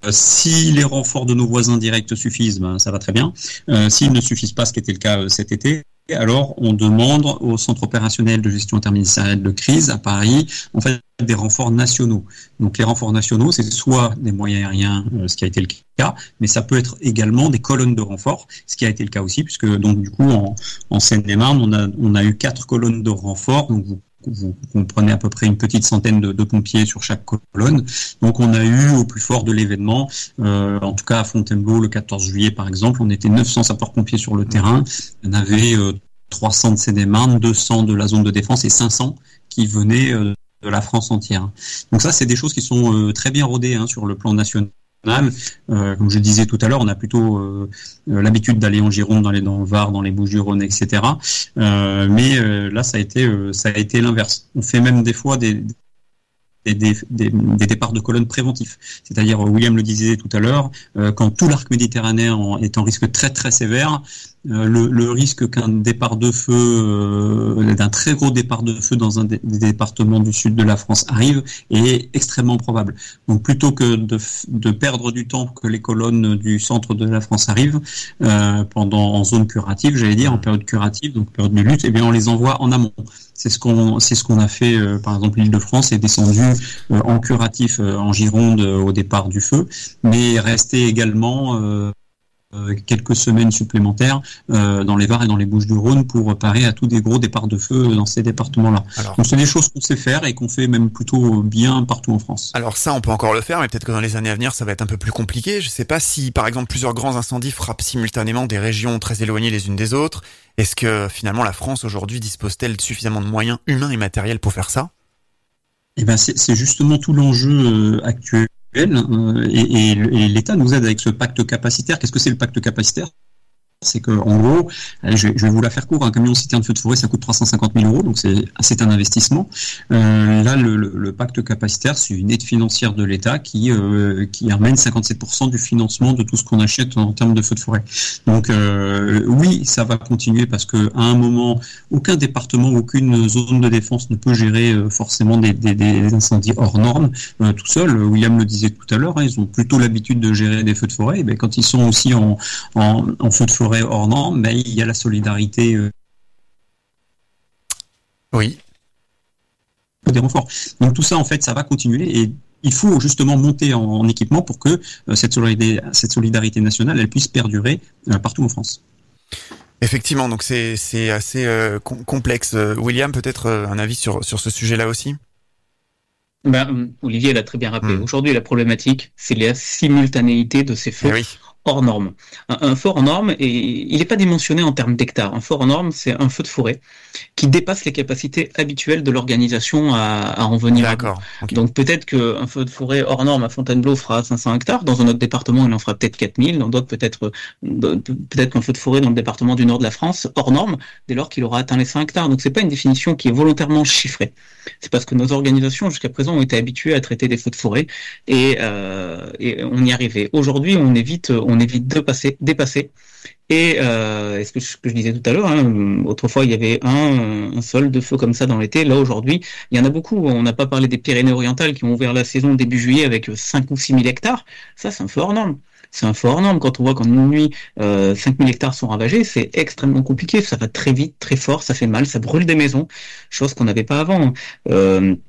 si les renforts de nos voisins directs suffisent, ben, ça va très bien. Euh, s'ils ne suffisent pas, ce qui était le cas euh, cet été, alors on demande au Centre opérationnel de gestion interministérielle de crise à Paris, en fait, des renforts nationaux. Donc les renforts nationaux, c'est soit des moyens aériens, euh, ce qui a été le cas, mais ça peut être également des colonnes de renforts, ce qui a été le cas aussi, puisque donc du coup en, en Seine-et-Marne, on a on a eu quatre colonnes de renforts. Donc vous vous comprenez à peu près une petite centaine de, de pompiers sur chaque colonne. Donc on a eu au plus fort de l'événement, euh, en tout cas à Fontainebleau le quatorze juillet par exemple, on était neuf cents sapeurs-pompiers sur le terrain. On avait euh, trois cents de Seine-et-Marne, deux cents de la zone de défense et cinq cents qui venaient euh, de la France entière. Donc ça, c'est des choses qui sont euh, très bien rodées hein, sur le plan national. Euh, comme je disais tout à l'heure, on a plutôt euh, l'habitude d'aller en Gironde, dans, les, dans le Var, dans les Bouches-du-Rhône, et cetera. Euh, mais euh, là, ça a été, euh, ça a été l'inverse. On fait même des fois des Des, des, des, des départs de colonnes préventifs. C'est-à-dire, William le disait tout à l'heure, euh, quand tout l'arc méditerranéen est en risque très très sévère, euh, le, le risque qu'un départ de feu, euh, d'un très gros départ de feu dans un des, des départements du sud de la France arrive est extrêmement probable. Donc plutôt que de, de perdre du temps que les colonnes du centre de la France arrivent euh, pendant en zone curative, j'allais dire en période curative, donc période de lutte, eh bien on les envoie en amont. C'est ce qu'on, c'est ce qu'on a fait, euh, par exemple, l'Île-de-France est descendue euh, en curatif euh, en Gironde euh, au départ du feu, mais est restée également euh, euh, quelques semaines supplémentaires euh, dans les Var et dans les Bouches-du-Rhône pour parer à tous des gros départs de feu dans ces départements-là. Alors, donc c'est des choses qu'on sait faire et qu'on fait même plutôt bien partout en France. Alors ça, on peut encore le faire, mais peut-être que dans les années à venir, ça va être un peu plus compliqué. Je ne sais pas si, par exemple, plusieurs grands incendies frappent simultanément des régions très éloignées les unes des autres. Est-ce que finalement la France aujourd'hui dispose-t-elle de suffisamment de moyens humains et matériels pour faire ça ? Eh ben c'est, c'est justement tout l'enjeu euh, actuel euh, et, et, et l'État nous aide avec ce pacte capacitaire. Qu'est-ce que c'est le pacte capacitaire ? C'est que, en gros, je vais, je vais vous la faire court, un camion citerne feu de forêt, ça coûte trois cent cinquante mille euros, donc c'est, c'est un investissement. Euh, là, le, le, le pacte capacitaire, c'est une aide financière de l'État qui, euh, qui amène cinquante-sept pour cent du financement de tout ce qu'on achète en termes de feux de forêt. Donc, euh, oui, ça va continuer parce que, à un moment, aucun département, aucune zone de défense ne peut gérer euh, forcément des, des, des incendies hors normes euh, tout seul. William le disait tout à l'heure, hein, ils ont plutôt l'habitude de gérer des feux de forêt. Et bien, quand ils sont aussi en, en, en feu de forêt hors norme, mais il y a la solidarité euh... oui des renforts. Donc tout ça en fait ça va continuer et il faut justement monter en, en équipement pour que euh, cette solidarité cette solidarité nationale elle puisse perdurer euh, partout en France. Effectivement, donc c'est c'est assez euh, com- complexe. William, peut-être euh, un avis sur sur ce sujet-là aussi. Ben, Olivier l'a très bien rappelé. Mmh. Aujourd'hui, la problématique, c'est la simultanéité de ces feux. Eh oui. Hors norme. Un, un feu hors norme, et il n'est pas dimensionné en termes d'hectares. Un feu hors norme, c'est un feu de forêt qui dépasse les capacités habituelles de l'organisation à, à en venir. D'accord. Okay. Donc peut-être qu'un feu de forêt hors norme à Fontainebleau fera cinq cents hectares. Dans un autre département, il en fera peut-être quatre mille. Dans d'autres, peut-être peut-être qu'un feu de forêt dans le département du nord de la France, hors norme, dès lors qu'il aura atteint les cent hectares. Donc c'est pas une définition qui est volontairement chiffrée. C'est parce que nos organisations jusqu'à présent ont été habituées à traiter des feux de forêt et, euh, et on y arrivait. Aujourd'hui, on évite on évite de passer, dépasser. Et euh, ce que je, que je disais tout à l'heure, hein, autrefois il y avait un, un sol de feu comme ça dans l'été. Là aujourd'hui, il y en a beaucoup. On n'a pas parlé des Pyrénées-Orientales qui ont ouvert la saison début juillet avec cinq ou six mille hectares. Ça, c'est un feu hors norme. C'est un feu hors norme. Quand on voit qu'en une nuit, euh, cinq mille hectares sont ravagés, c'est extrêmement compliqué. Ça va très vite, très fort, ça fait mal, ça brûle des maisons, chose qu'on n'avait pas avant. Euh,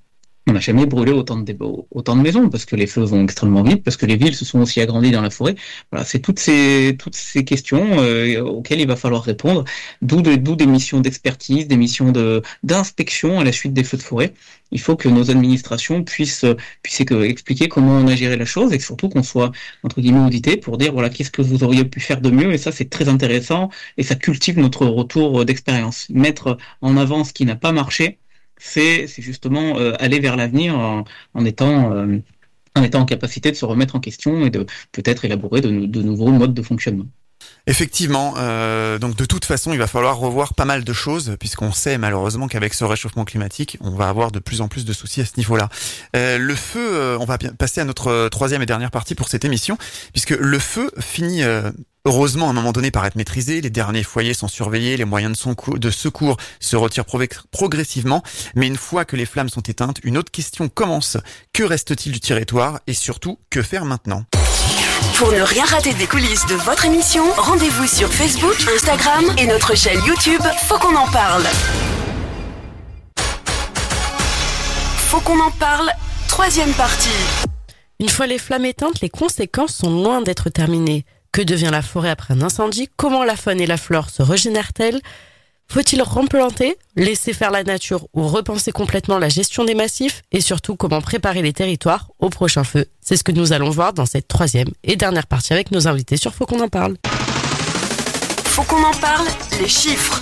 On n'a jamais brûlé autant de, autant de maisons parce que les feux vont extrêmement vite, parce que les villes se sont aussi agrandies dans la forêt. Voilà, c'est toutes ces toutes ces questions euh, auxquelles il va falloir répondre. D'où de, d'où des missions d'expertise, des missions de d'inspection à la suite des feux de forêt. Il faut que nos administrations puissent puissent expliquer comment on a géré la chose et surtout qu'on soit entre guillemets audité pour dire voilà qu'est-ce que vous auriez pu faire de mieux. Et ça c'est très intéressant et ça cultive notre retour d'expérience. Mettre en avant ce qui n'a pas marché. C'est, c'est justement euh, aller vers l'avenir en, en étant euh, en étant en capacité de se remettre en question et de peut-être élaborer de, de nouveaux modes de fonctionnement. Effectivement, euh, donc de toute façon, il va falloir revoir pas mal de choses, puisqu'on sait malheureusement qu'avec ce réchauffement climatique, on va avoir de plus en plus de soucis à ce niveau-là. Euh, le feu, euh, on va passer à notre troisième et dernière partie pour cette émission, puisque le feu finit... Euh, heureusement, à un moment donné, par être maîtrisé, les derniers foyers sont surveillés, les moyens de, son cou- de secours se retirent pro- progressivement, mais une fois que les flammes sont éteintes, une autre question commence. Que reste-t-il du territoire et surtout, que faire maintenant ? Pour ne rien rater des coulisses de votre émission, rendez-vous sur Facebook, Instagram et notre chaîne YouTube Faut qu'on en parle. Faut qu'on en parle, troisième partie. Une fois les flammes éteintes, les conséquences sont loin d'être terminées. Que devient la forêt après un incendie ? Comment la faune et la flore se régénèrent-elles ? Faut-il replanter, laisser faire la nature ou repenser complètement la gestion des massifs ? Et surtout, comment préparer les territoires au prochain feu ? C'est ce que nous allons voir dans cette troisième et dernière partie avec nos invités sur Faut qu'on en parle. Faut qu'on en parle, les chiffres.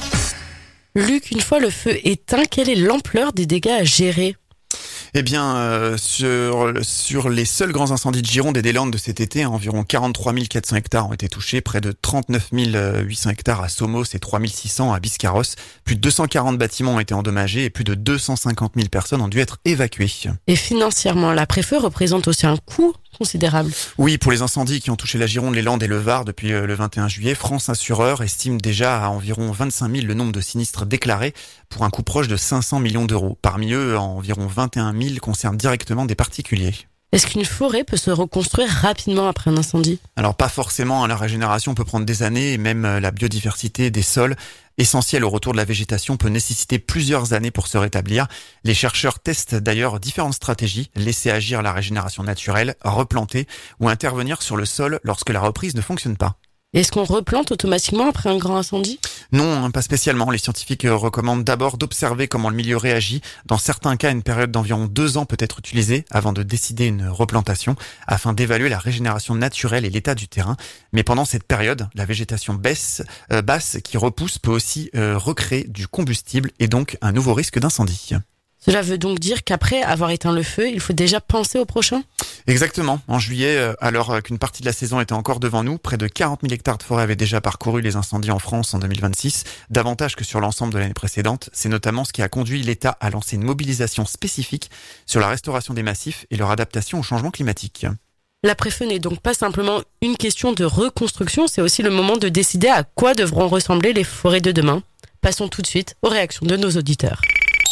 Luc, une fois le feu éteint, quelle est l'ampleur des dégâts à gérer ? Eh bien, euh, sur sur les seuls grands incendies de Gironde et des Landes de cet été, environ quarante-trois mille quatre cents hectares ont été touchés, près de trente-neuf mille huit cents hectares à Somos et trois mille six cents à Biscarrosse. Plus de deux cent quarante bâtiments ont été endommagés et plus de deux cent cinquante mille personnes ont dû être évacuées. Et financièrement, l'après-feu représente aussi un coût considérable. Oui, pour les incendies qui ont touché la Gironde, les Landes et le Var depuis le vingt et un juillet, France Assureur estime déjà à environ vingt-cinq mille le nombre de sinistres déclarés pour un coût proche de cinq cents millions d'euros. Parmi eux, environ vingt et un mille concernent directement des particuliers. Est-ce qu'une forêt peut se reconstruire rapidement après un incendie ? Alors pas forcément, la régénération peut prendre des années et même la biodiversité des sols, essentielle au retour de la végétation, peut nécessiter plusieurs années pour se rétablir. Les chercheurs testent d'ailleurs différentes stratégies, laisser agir la régénération naturelle, replanter ou intervenir sur le sol lorsque la reprise ne fonctionne pas. Est-ce qu'on replante automatiquement après un grand incendie ? Non, pas spécialement. Les scientifiques recommandent d'abord d'observer comment le milieu réagit. Dans certains cas, une période d'environ deux ans peut être utilisée avant de décider une replantation afin d'évaluer la régénération naturelle et l'état du terrain. Mais pendant cette période, la végétation baisse, euh, basse qui repousse peut aussi euh, recréer du combustible et donc un nouveau risque d'incendie. Cela veut donc dire qu'après avoir éteint le feu, il faut déjà penser au prochain ? Exactement. En juillet, alors qu'une partie de la saison était encore devant nous, près de quarante mille hectares de forêt avaient déjà parcouru les incendies en France en deux mille vingt-six, davantage que sur l'ensemble de l'année précédente. C'est notamment ce qui a conduit l'État à lancer une mobilisation spécifique sur la restauration des massifs et leur adaptation au changement climatique. L'après-feu n'est donc pas simplement une question de reconstruction, c'est aussi le moment de décider à quoi devront ressembler les forêts de demain. Passons tout de suite aux réactions de nos auditeurs.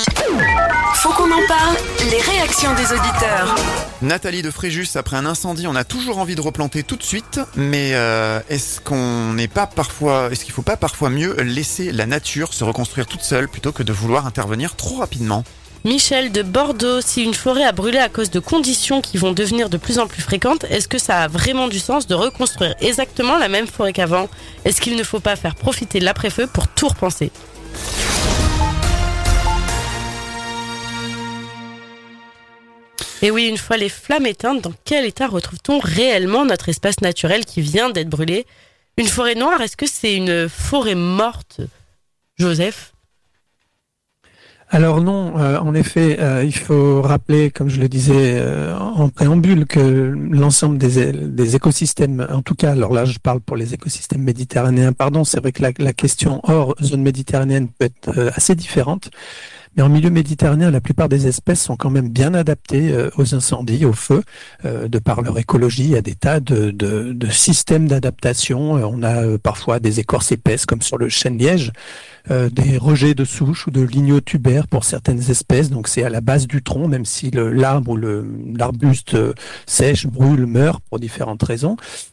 Faut qu'on en parle, les réactions des auditeurs. Nathalie de Fréjus, après un incendie, on a toujours envie de replanter tout de suite, mais euh, est-ce qu'on n'est pas parfois, est-ce qu'il faut pas parfois mieux laisser la nature se reconstruire toute seule plutôt que de vouloir intervenir trop rapidement ? Michel de Bordeaux, si une forêt a brûlé à cause de conditions qui vont devenir de plus en plus fréquentes, est-ce que ça a vraiment du sens de reconstruire exactement la même forêt qu'avant ? Est-ce qu'il ne faut pas faire profiter l'après-feu pour tout repenser ? Et oui, une fois les flammes éteintes, dans quel état retrouve-t-on réellement notre espace naturel qui vient d'être brûlé ? Une forêt noire, est-ce que c'est une forêt morte ? Joseph ? Alors non, euh, en effet, euh, il faut rappeler, comme je le disais euh, en préambule, que l'ensemble des, des écosystèmes, en tout cas, alors là je parle pour les écosystèmes méditerranéens, pardon, c'est vrai que la, la question hors zone méditerranéenne peut être euh, assez différente. Mais en milieu méditerranéen, la plupart des espèces sont quand même bien adaptées euh, aux incendies, aux feux, euh, de par leur écologie. Il y a des tas de, de, de systèmes d'adaptation. Euh, on a euh, parfois des écorces épaisses, comme sur le chêne-liège, euh, des rejets de souches ou de lignotubères pour certaines espèces. Donc c'est à la base du tronc, même si le, l'arbre ou le, l'arbuste euh, sèche, brûle, meurt pour différentes raisons.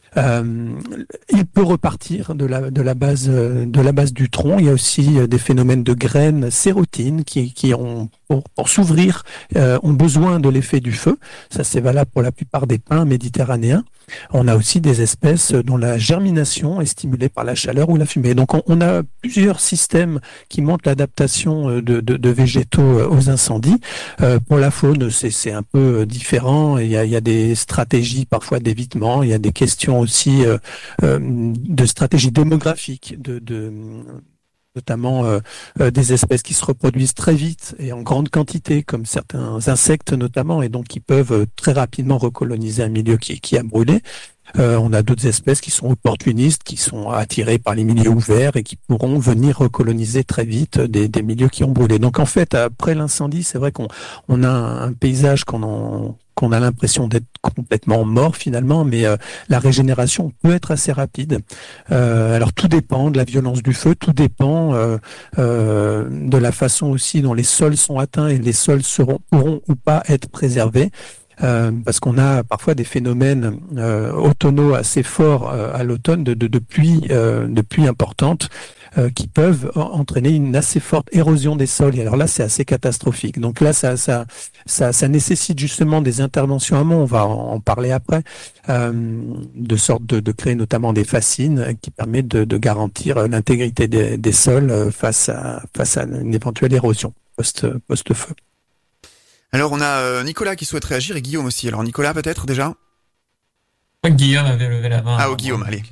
Euh, il peut repartir de la de la base de la base du tronc. Il y a aussi des phénomènes de graines sérotines qui qui ont pour, pour s'ouvrir euh, ont besoin de l'effet du feu. Ça c'est valable pour la plupart des pins méditerranéens. On a aussi des espèces dont la germination est stimulée par la chaleur ou la fumée. Donc on, on a plusieurs systèmes qui montrent l'adaptation de, de, de végétaux aux incendies. Euh, pour la faune, c'est, c'est un peu différent. Il y a, il y a des stratégies parfois d'évitement. Il y a des questions aussi euh, euh, de stratégies démographiques, de, de notamment euh, euh, des espèces qui se reproduisent très vite et en grande quantité, comme certains insectes notamment, et donc qui peuvent euh, très rapidement recoloniser un milieu qui, qui a brûlé. Euh, on a d'autres espèces qui sont opportunistes, qui sont attirées par les milieux ouverts et qui pourront venir recoloniser très vite des, des milieux qui ont brûlé. Donc en fait, après l'incendie, c'est vrai qu'on on a un, un paysage qu'on en qu'on a l'impression d'être complètement mort finalement, mais euh, la régénération peut être assez rapide. Euh, alors tout dépend de la violence du feu, tout dépend euh, euh, de la façon aussi dont les sols sont atteints et les sols seront pourront ou pas être préservés. Euh, parce qu'on a parfois des phénomènes euh, automnaux assez forts euh, à l'automne de, de, de pluie, euh, de pluie importantes euh, qui peuvent entraîner une assez forte érosion des sols. Et alors là, c'est assez catastrophique. Donc là, ça, ça, ça, ça nécessite justement des interventions amont. On va en parler après, euh, de sorte de, de créer notamment des fascines qui permettent de, de garantir l'intégrité des, des sols face à, face à une éventuelle érosion post, post-feu. Alors on a Nicolas qui souhaite réagir et Guillaume aussi. Alors Nicolas peut-être déjà ? Guillaume avait levé la main. Ah oh Guillaume, allez.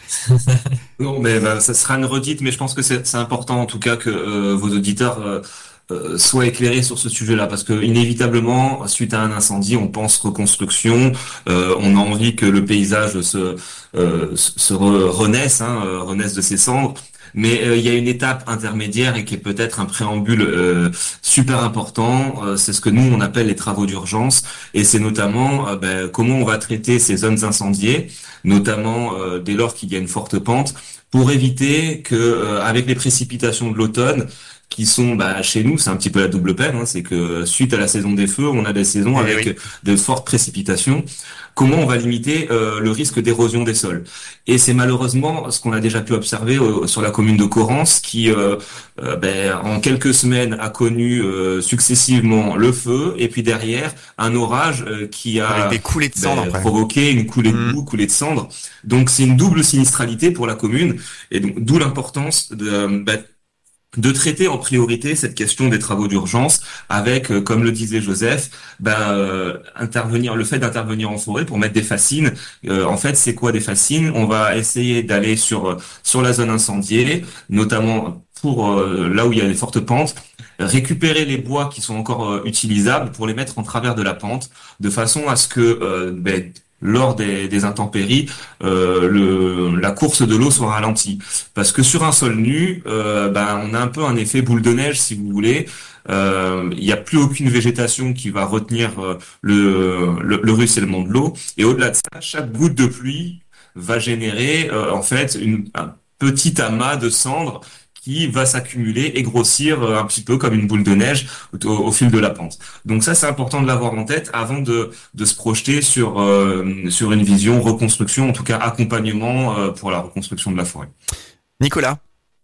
Non mais bah, ça sera une redite, mais je pense que c'est, c'est important en tout cas que euh, vos auditeurs euh, euh, soient éclairés sur ce sujet-là, parce que inévitablement, suite à un incendie, on pense reconstruction, euh, on a envie que le paysage se, euh, se re- renaisse, hein, euh, renaisse de ses cendres. Mais euh, il y a une étape intermédiaire et qui est peut-être un préambule euh, super important. Euh, c'est ce que nous on appelle les travaux d'urgence, et c'est notamment euh, ben, comment on va traiter ces zones incendiées, notamment euh, dès lors qu'il y a une forte pente, pour éviter que euh, avec les précipitations de l'automne, qui sont bah, chez nous, c'est un petit peu la double peine, hein, c'est que suite à la saison des feux, on a des saisons Eh avec oui. de fortes précipitations. Comment on va limiter euh, le risque d'érosion des sols? Et c'est malheureusement ce qu'on a déjà pu observer euh, sur la commune de Corrence, qui euh, euh, ben, en quelques semaines a connu euh, successivement le feu et puis derrière un orage euh, qui a Avec des coulées de cendres ben, après. provoqué une coulée de Mmh. boue, coulée de cendres. Donc c'est une double sinistralité pour la commune, et donc d'où l'importance de euh, ben, de traiter en priorité cette question des travaux d'urgence avec, euh, comme le disait Joseph, ben euh, intervenir, le fait d'intervenir en forêt pour mettre des fascines. Euh, en fait, c'est quoi des fascines? On va essayer d'aller sur sur la zone incendiée, notamment pour euh, là où il y a des fortes pentes, récupérer les bois qui sont encore euh, utilisables pour les mettre en travers de la pente, de façon à ce que euh, ben, lors des, des intempéries, euh, le, la course de l'eau soit ralentie. Parce que sur un sol nu, euh, ben, on a un peu un effet boule de neige, si vous voulez. Euh, Il n'y a plus aucune végétation qui va retenir euh, le, le, le ruissellement de l'eau. Et au-delà de ça, chaque goutte de pluie va générer euh, en fait une, un petit amas de cendres qui va s'accumuler et grossir euh, un petit peu comme une boule de neige au, au fil de la pente. Donc ça, c'est important de l'avoir en tête avant de, de se projeter sur, euh, sur une vision reconstruction, en tout cas accompagnement euh, pour la reconstruction de la forêt. Nicolas.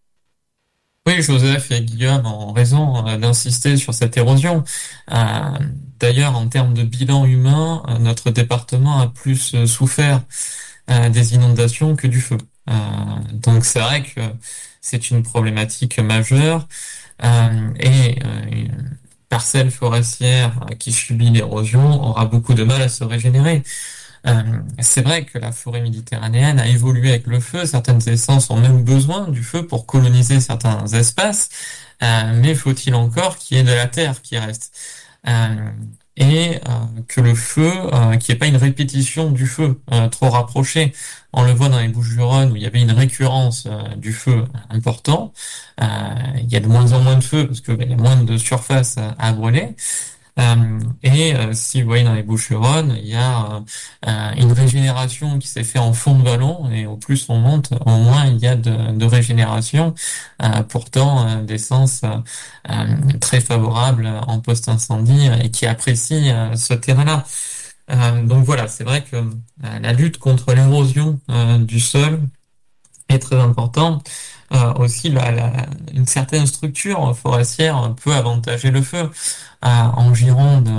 Oui, Joseph et Guillaume ont raison euh, d'insister sur cette érosion. Euh, d'ailleurs, en termes de bilan humain, euh, notre département a plus euh, souffert euh, des inondations que du feu. Euh, donc c'est vrai que c'est une problématique majeure, euh, et euh, une parcelle forestière qui subit l'érosion aura beaucoup de mal à se régénérer. Euh, c'est vrai que la forêt méditerranéenne a évolué avec le feu. Certaines essences ont même besoin du feu pour coloniser certains espaces, euh, mais faut-il encore qu'il y ait de la terre qui reste, euh, et euh, que le feu, euh, qu'il n'y ait pas une répétition du feu euh, trop rapprochée. On le voit dans les Bouches-du-Rhône où il y avait une récurrence euh, du feu important. Euh, il y a de moins en moins de feu parce qu'il y a moins de surface à, à brûler. Euh, et euh, si vous voyez dans les Bouches-du-Rhône, il y a euh, une régénération qui s'est faite en fond de vallon, et au plus on monte, au moins il y a de, de régénération, euh, pourtant euh, d'essence euh, très favorable en post-incendie et qui apprécie euh, ce terrain-là. Euh, donc voilà, c'est vrai que euh, la lutte contre l'érosion euh, du sol est très importante. Euh, aussi, la, la, une certaine structure forestière peut avantager le feu. Euh, en Gironde,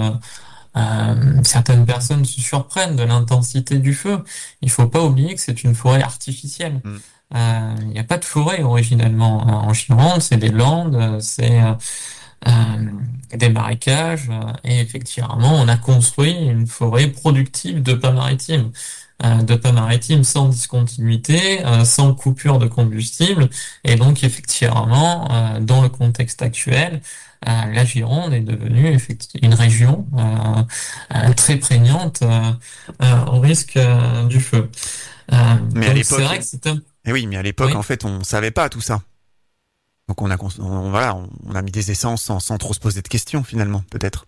euh, certaines personnes se surprennent de l'intensité du feu. Il faut pas oublier que c'est une forêt artificielle. Mm. Euh, il n'y a pas de forêt originellement en Gironde, c'est des landes, c'est euh, euh, des marécages, euh, et effectivement, on a construit une forêt productive de pins maritimes. Euh, de pins maritimes sans discontinuité, euh, sans coupure de combustible, et donc effectivement, euh, dans le contexte actuel, euh, la Gironde est devenue effectivement une région euh, euh, très prégnante euh, euh, au risque euh, du feu. Euh, Mais donc à c'est l'époque, vrai que c'est un... eh oui, mais à l'époque, Oui. en fait, on savait pas tout ça. Donc on a, cons- on, voilà, on, on a mis des essences sans, sans trop se poser de questions finalement, peut-être.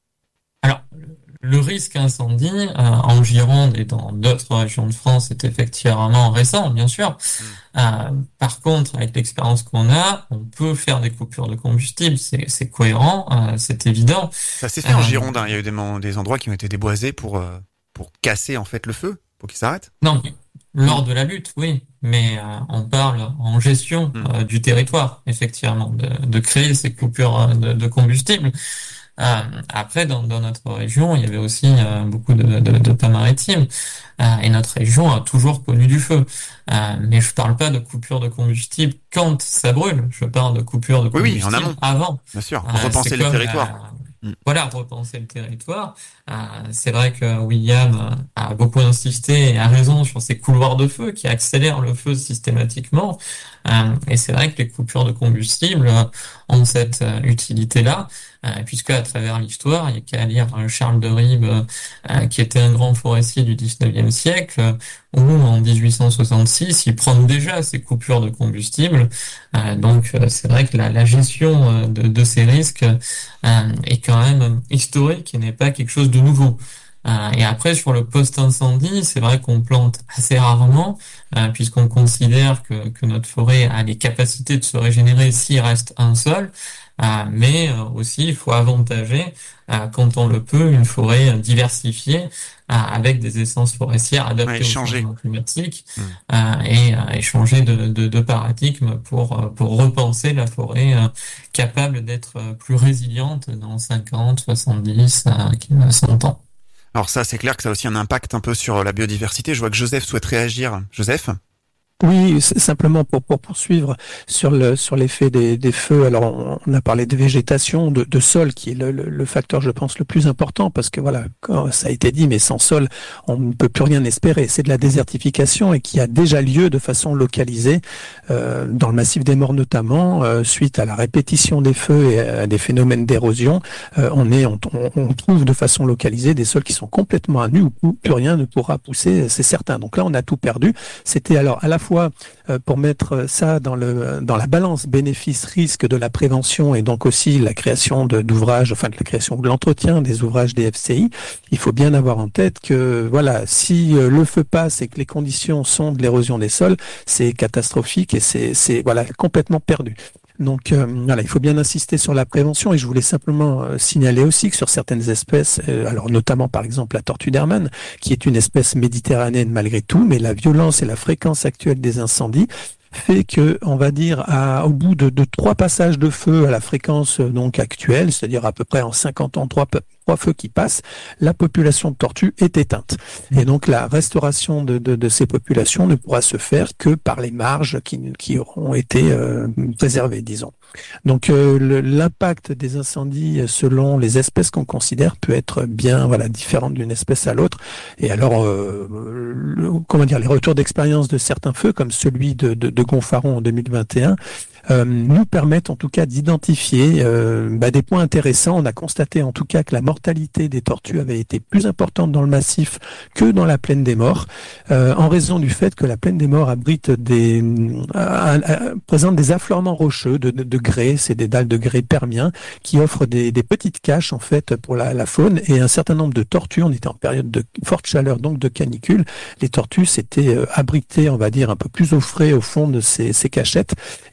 Alors, le risque incendie euh, en Gironde et dans d'autres régions de France est effectivement récent, bien sûr. Mm. Euh, par contre, avec l'expérience qu'on a, on peut faire des coupures de combustible, c'est, c'est cohérent, euh, c'est évident. Ça s'est fait en Euh, Gironde, hein. Il y a eu des, man- des endroits qui ont été déboisés pour, euh, pour casser en fait le feu, pour qu'il s'arrête. Non, mais lors de la lutte, oui, mais euh, on parle en gestion Mm. euh, du territoire, effectivement, de, de créer ces coupures euh, de, de combustible. Euh, après, dans, dans notre région, il y avait aussi euh, beaucoup de, de, de pins maritimes, euh, et notre région a toujours connu du feu. Euh, mais je parle pas de coupure de combustible quand ça brûle, je parle de coupure de Oui, oui, combustible en amont. avant. Bien sûr, Euh, pour repenser c'est le comme territoire. la- Mm. Voilà, repenser le territoire. Euh, c'est vrai que William euh, a beaucoup insisté et a raison sur ces couloirs de feu qui accélèrent le feu systématiquement. Euh, et c'est vrai que les coupures de combustible euh, ont cette euh, utilité-là, euh, puisque à travers l'histoire, il y a qu'à lire euh, Charles de Ribe, euh, qui était un grand forestier du dix-neuvième siècle, euh, où en dix-huit cent soixante-six, il prend déjà ces coupures de combustible. Euh, donc euh, c'est vrai que la, la gestion euh, de, de ces risques euh, est quand même historique et n'est pas quelque chose de nouveau. Euh, et après, sur le post-incendie, c'est vrai qu'on plante assez rarement, euh, puisqu'on considère que, que notre forêt a les capacités de se régénérer s'il reste un sol. Euh, mais euh, aussi, il faut avantager, euh, quand on le peut, une forêt euh, diversifiée, euh, avec des essences forestières adaptées Ouais, au changer. changement climatique, Mm. euh, et, euh, et changer de, de, de paradigme pour, euh, pour repenser la forêt euh, capable d'être euh, plus résiliente dans cinquante, soixante-dix, euh, cent ans. Alors ça, c'est clair que ça a aussi un impact un peu sur la biodiversité. Je vois que Joseph souhaite réagir. Joseph? Oui, c'est simplement pour, pour poursuivre sur le sur l'effet des, des feux. Alors, on, on a parlé de végétation, de, de sol, qui est le, le, le facteur, je pense, le plus important, parce que voilà, quand ça a été dit, mais sans sol, on ne peut plus rien espérer. C'est de la désertification et qui a déjà lieu de façon localisée euh, dans le massif des Morts notamment, euh, suite à la répétition des feux et à des phénomènes d'érosion. Euh, on est, on, on trouve de façon localisée des sols qui sont complètement à nu où plus rien ne pourra pousser, c'est certain. Donc là, on a tout perdu. C'était alors à la fois fois euh, pour mettre ça dans le dans la balance bénéfice-risque de la prévention et donc aussi la création de, d'ouvrages, enfin de la création de l'entretien des ouvrages des F C I, il faut bien avoir en tête que voilà, si euh, le feu passe et que les conditions sont de l'érosion des sols, c'est catastrophique et c'est c'est voilà complètement perdu. Donc euh, voilà, il faut bien insister sur la prévention et je voulais simplement euh, signaler aussi que sur certaines espèces, euh, alors notamment par exemple la tortue d'Hermann, qui est une espèce méditerranéenne malgré tout, mais la violence et la fréquence actuelle des incendies fait que, on va dire, à, au bout de, de trois passages de feu à la fréquence euh, donc actuelle, c'est-à-dire à peu près en cinquante ans, trois, trois feux qui passent, la population de tortues est éteinte. Et donc la restauration de, de, de ces populations ne pourra se faire que par les marges qui, qui auront été euh, préservées, disons. Donc euh, le, l'impact des incendies selon les espèces qu'on considère peut être bien voilà différent d'une espèce à l'autre. Et alors, euh, le, comment dire, les retours d'expérience de certains feux, comme celui de, de, de Gonfaron en deux mille vingt et un, euh, nous permettent en tout cas d'identifier euh, bah, des points intéressants. On a constaté en tout cas que la mortalité des tortues avait été plus importante dans le massif que dans la plaine des Morts, euh, en raison du fait que la plaine des Morts abrite des euh, euh, présente des affleurements rocheux de, de, de grès, c'est des dalles de grès permiens qui offrent des, des petites caches en fait pour la, la faune, et un certain nombre de tortues. On était en période de forte chaleur, donc de canicule. Les tortues s'étaient euh, abritées, on va dire, un peu plus au frais au fond de ces, ces cachettes, et elles n'ont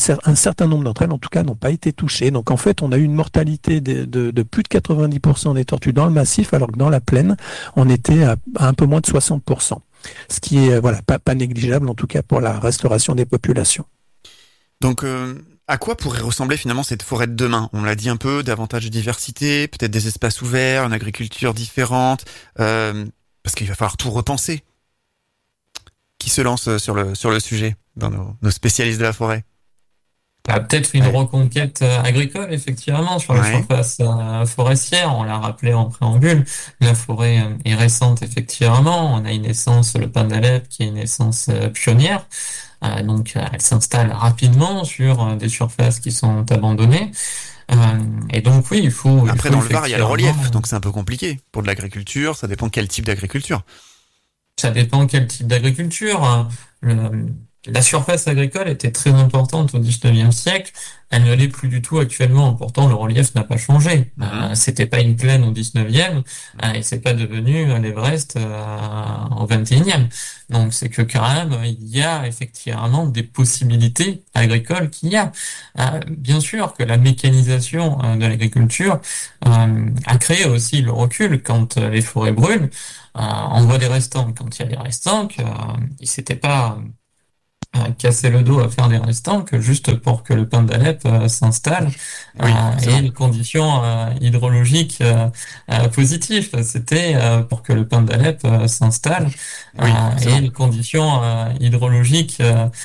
un certain nombre d'entre elles, en tout cas, n'ont pas été touchées. Donc en fait, on a eu une mortalité de, de, de plus de quatre-vingt-dix pour cent des tortues dans le massif, alors que dans la plaine, on était à, à un peu moins de soixante pour cent. Ce qui est voilà pas, pas négligeable, en tout cas, pour la restauration des populations. Donc, euh, à quoi pourrait ressembler finalement cette forêt de demain? On l'a dit un peu, davantage de diversité, peut-être des espaces ouverts, une agriculture différente, euh, parce qu'il va falloir tout repenser. Qui se lance sur le sur le sujet dans nos, nos spécialistes de la forêt? Bah, peut-être une Ouais. reconquête euh, agricole, effectivement, sur la Ouais. surface euh, forestière. On l'a rappelé en préambule. La forêt euh, est récente, effectivement. On a une essence, le pin d'Alep, qui est une essence euh, pionnière. Euh, donc, euh, elle s'installe rapidement sur euh, des surfaces qui sont abandonnées. Euh, et donc, oui, il faut. Après, il faut dans le Var, il y a le effectivement- relief, donc c'est un peu compliqué. Pour de l'agriculture, ça dépend quel type d'agriculture. Ça dépend quel type d'agriculture. Le- la surface agricole était très importante au dix-neuvième siècle. Elle ne l'est plus du tout actuellement. Pourtant, le relief n'a pas changé. Mhm. Euh, c'était pas une plaine au dix-neuvième euh, et c'est pas devenu euh, l'Everest euh, au vingt et unième. Donc, c'est que quand même, il y a effectivement des possibilités agricoles qu'il y a. Euh, bien sûr que la mécanisation euh, de l'agriculture euh, a créé aussi le recul quand euh, les forêts brûlent. Euh, on voit des restants. Quand il y a des restants, euh, ils s'étaient pas euh, cassé le dos à faire des restants que juste pour que le pin d'Alep euh, s'installe Oui, euh, et forcément. les conditions euh, hydrologiques euh, euh, positives. C'était euh, pour que le pin d'Alep euh, s'installe Oui, euh, forcément. et les conditions euh, hydrologiques euh,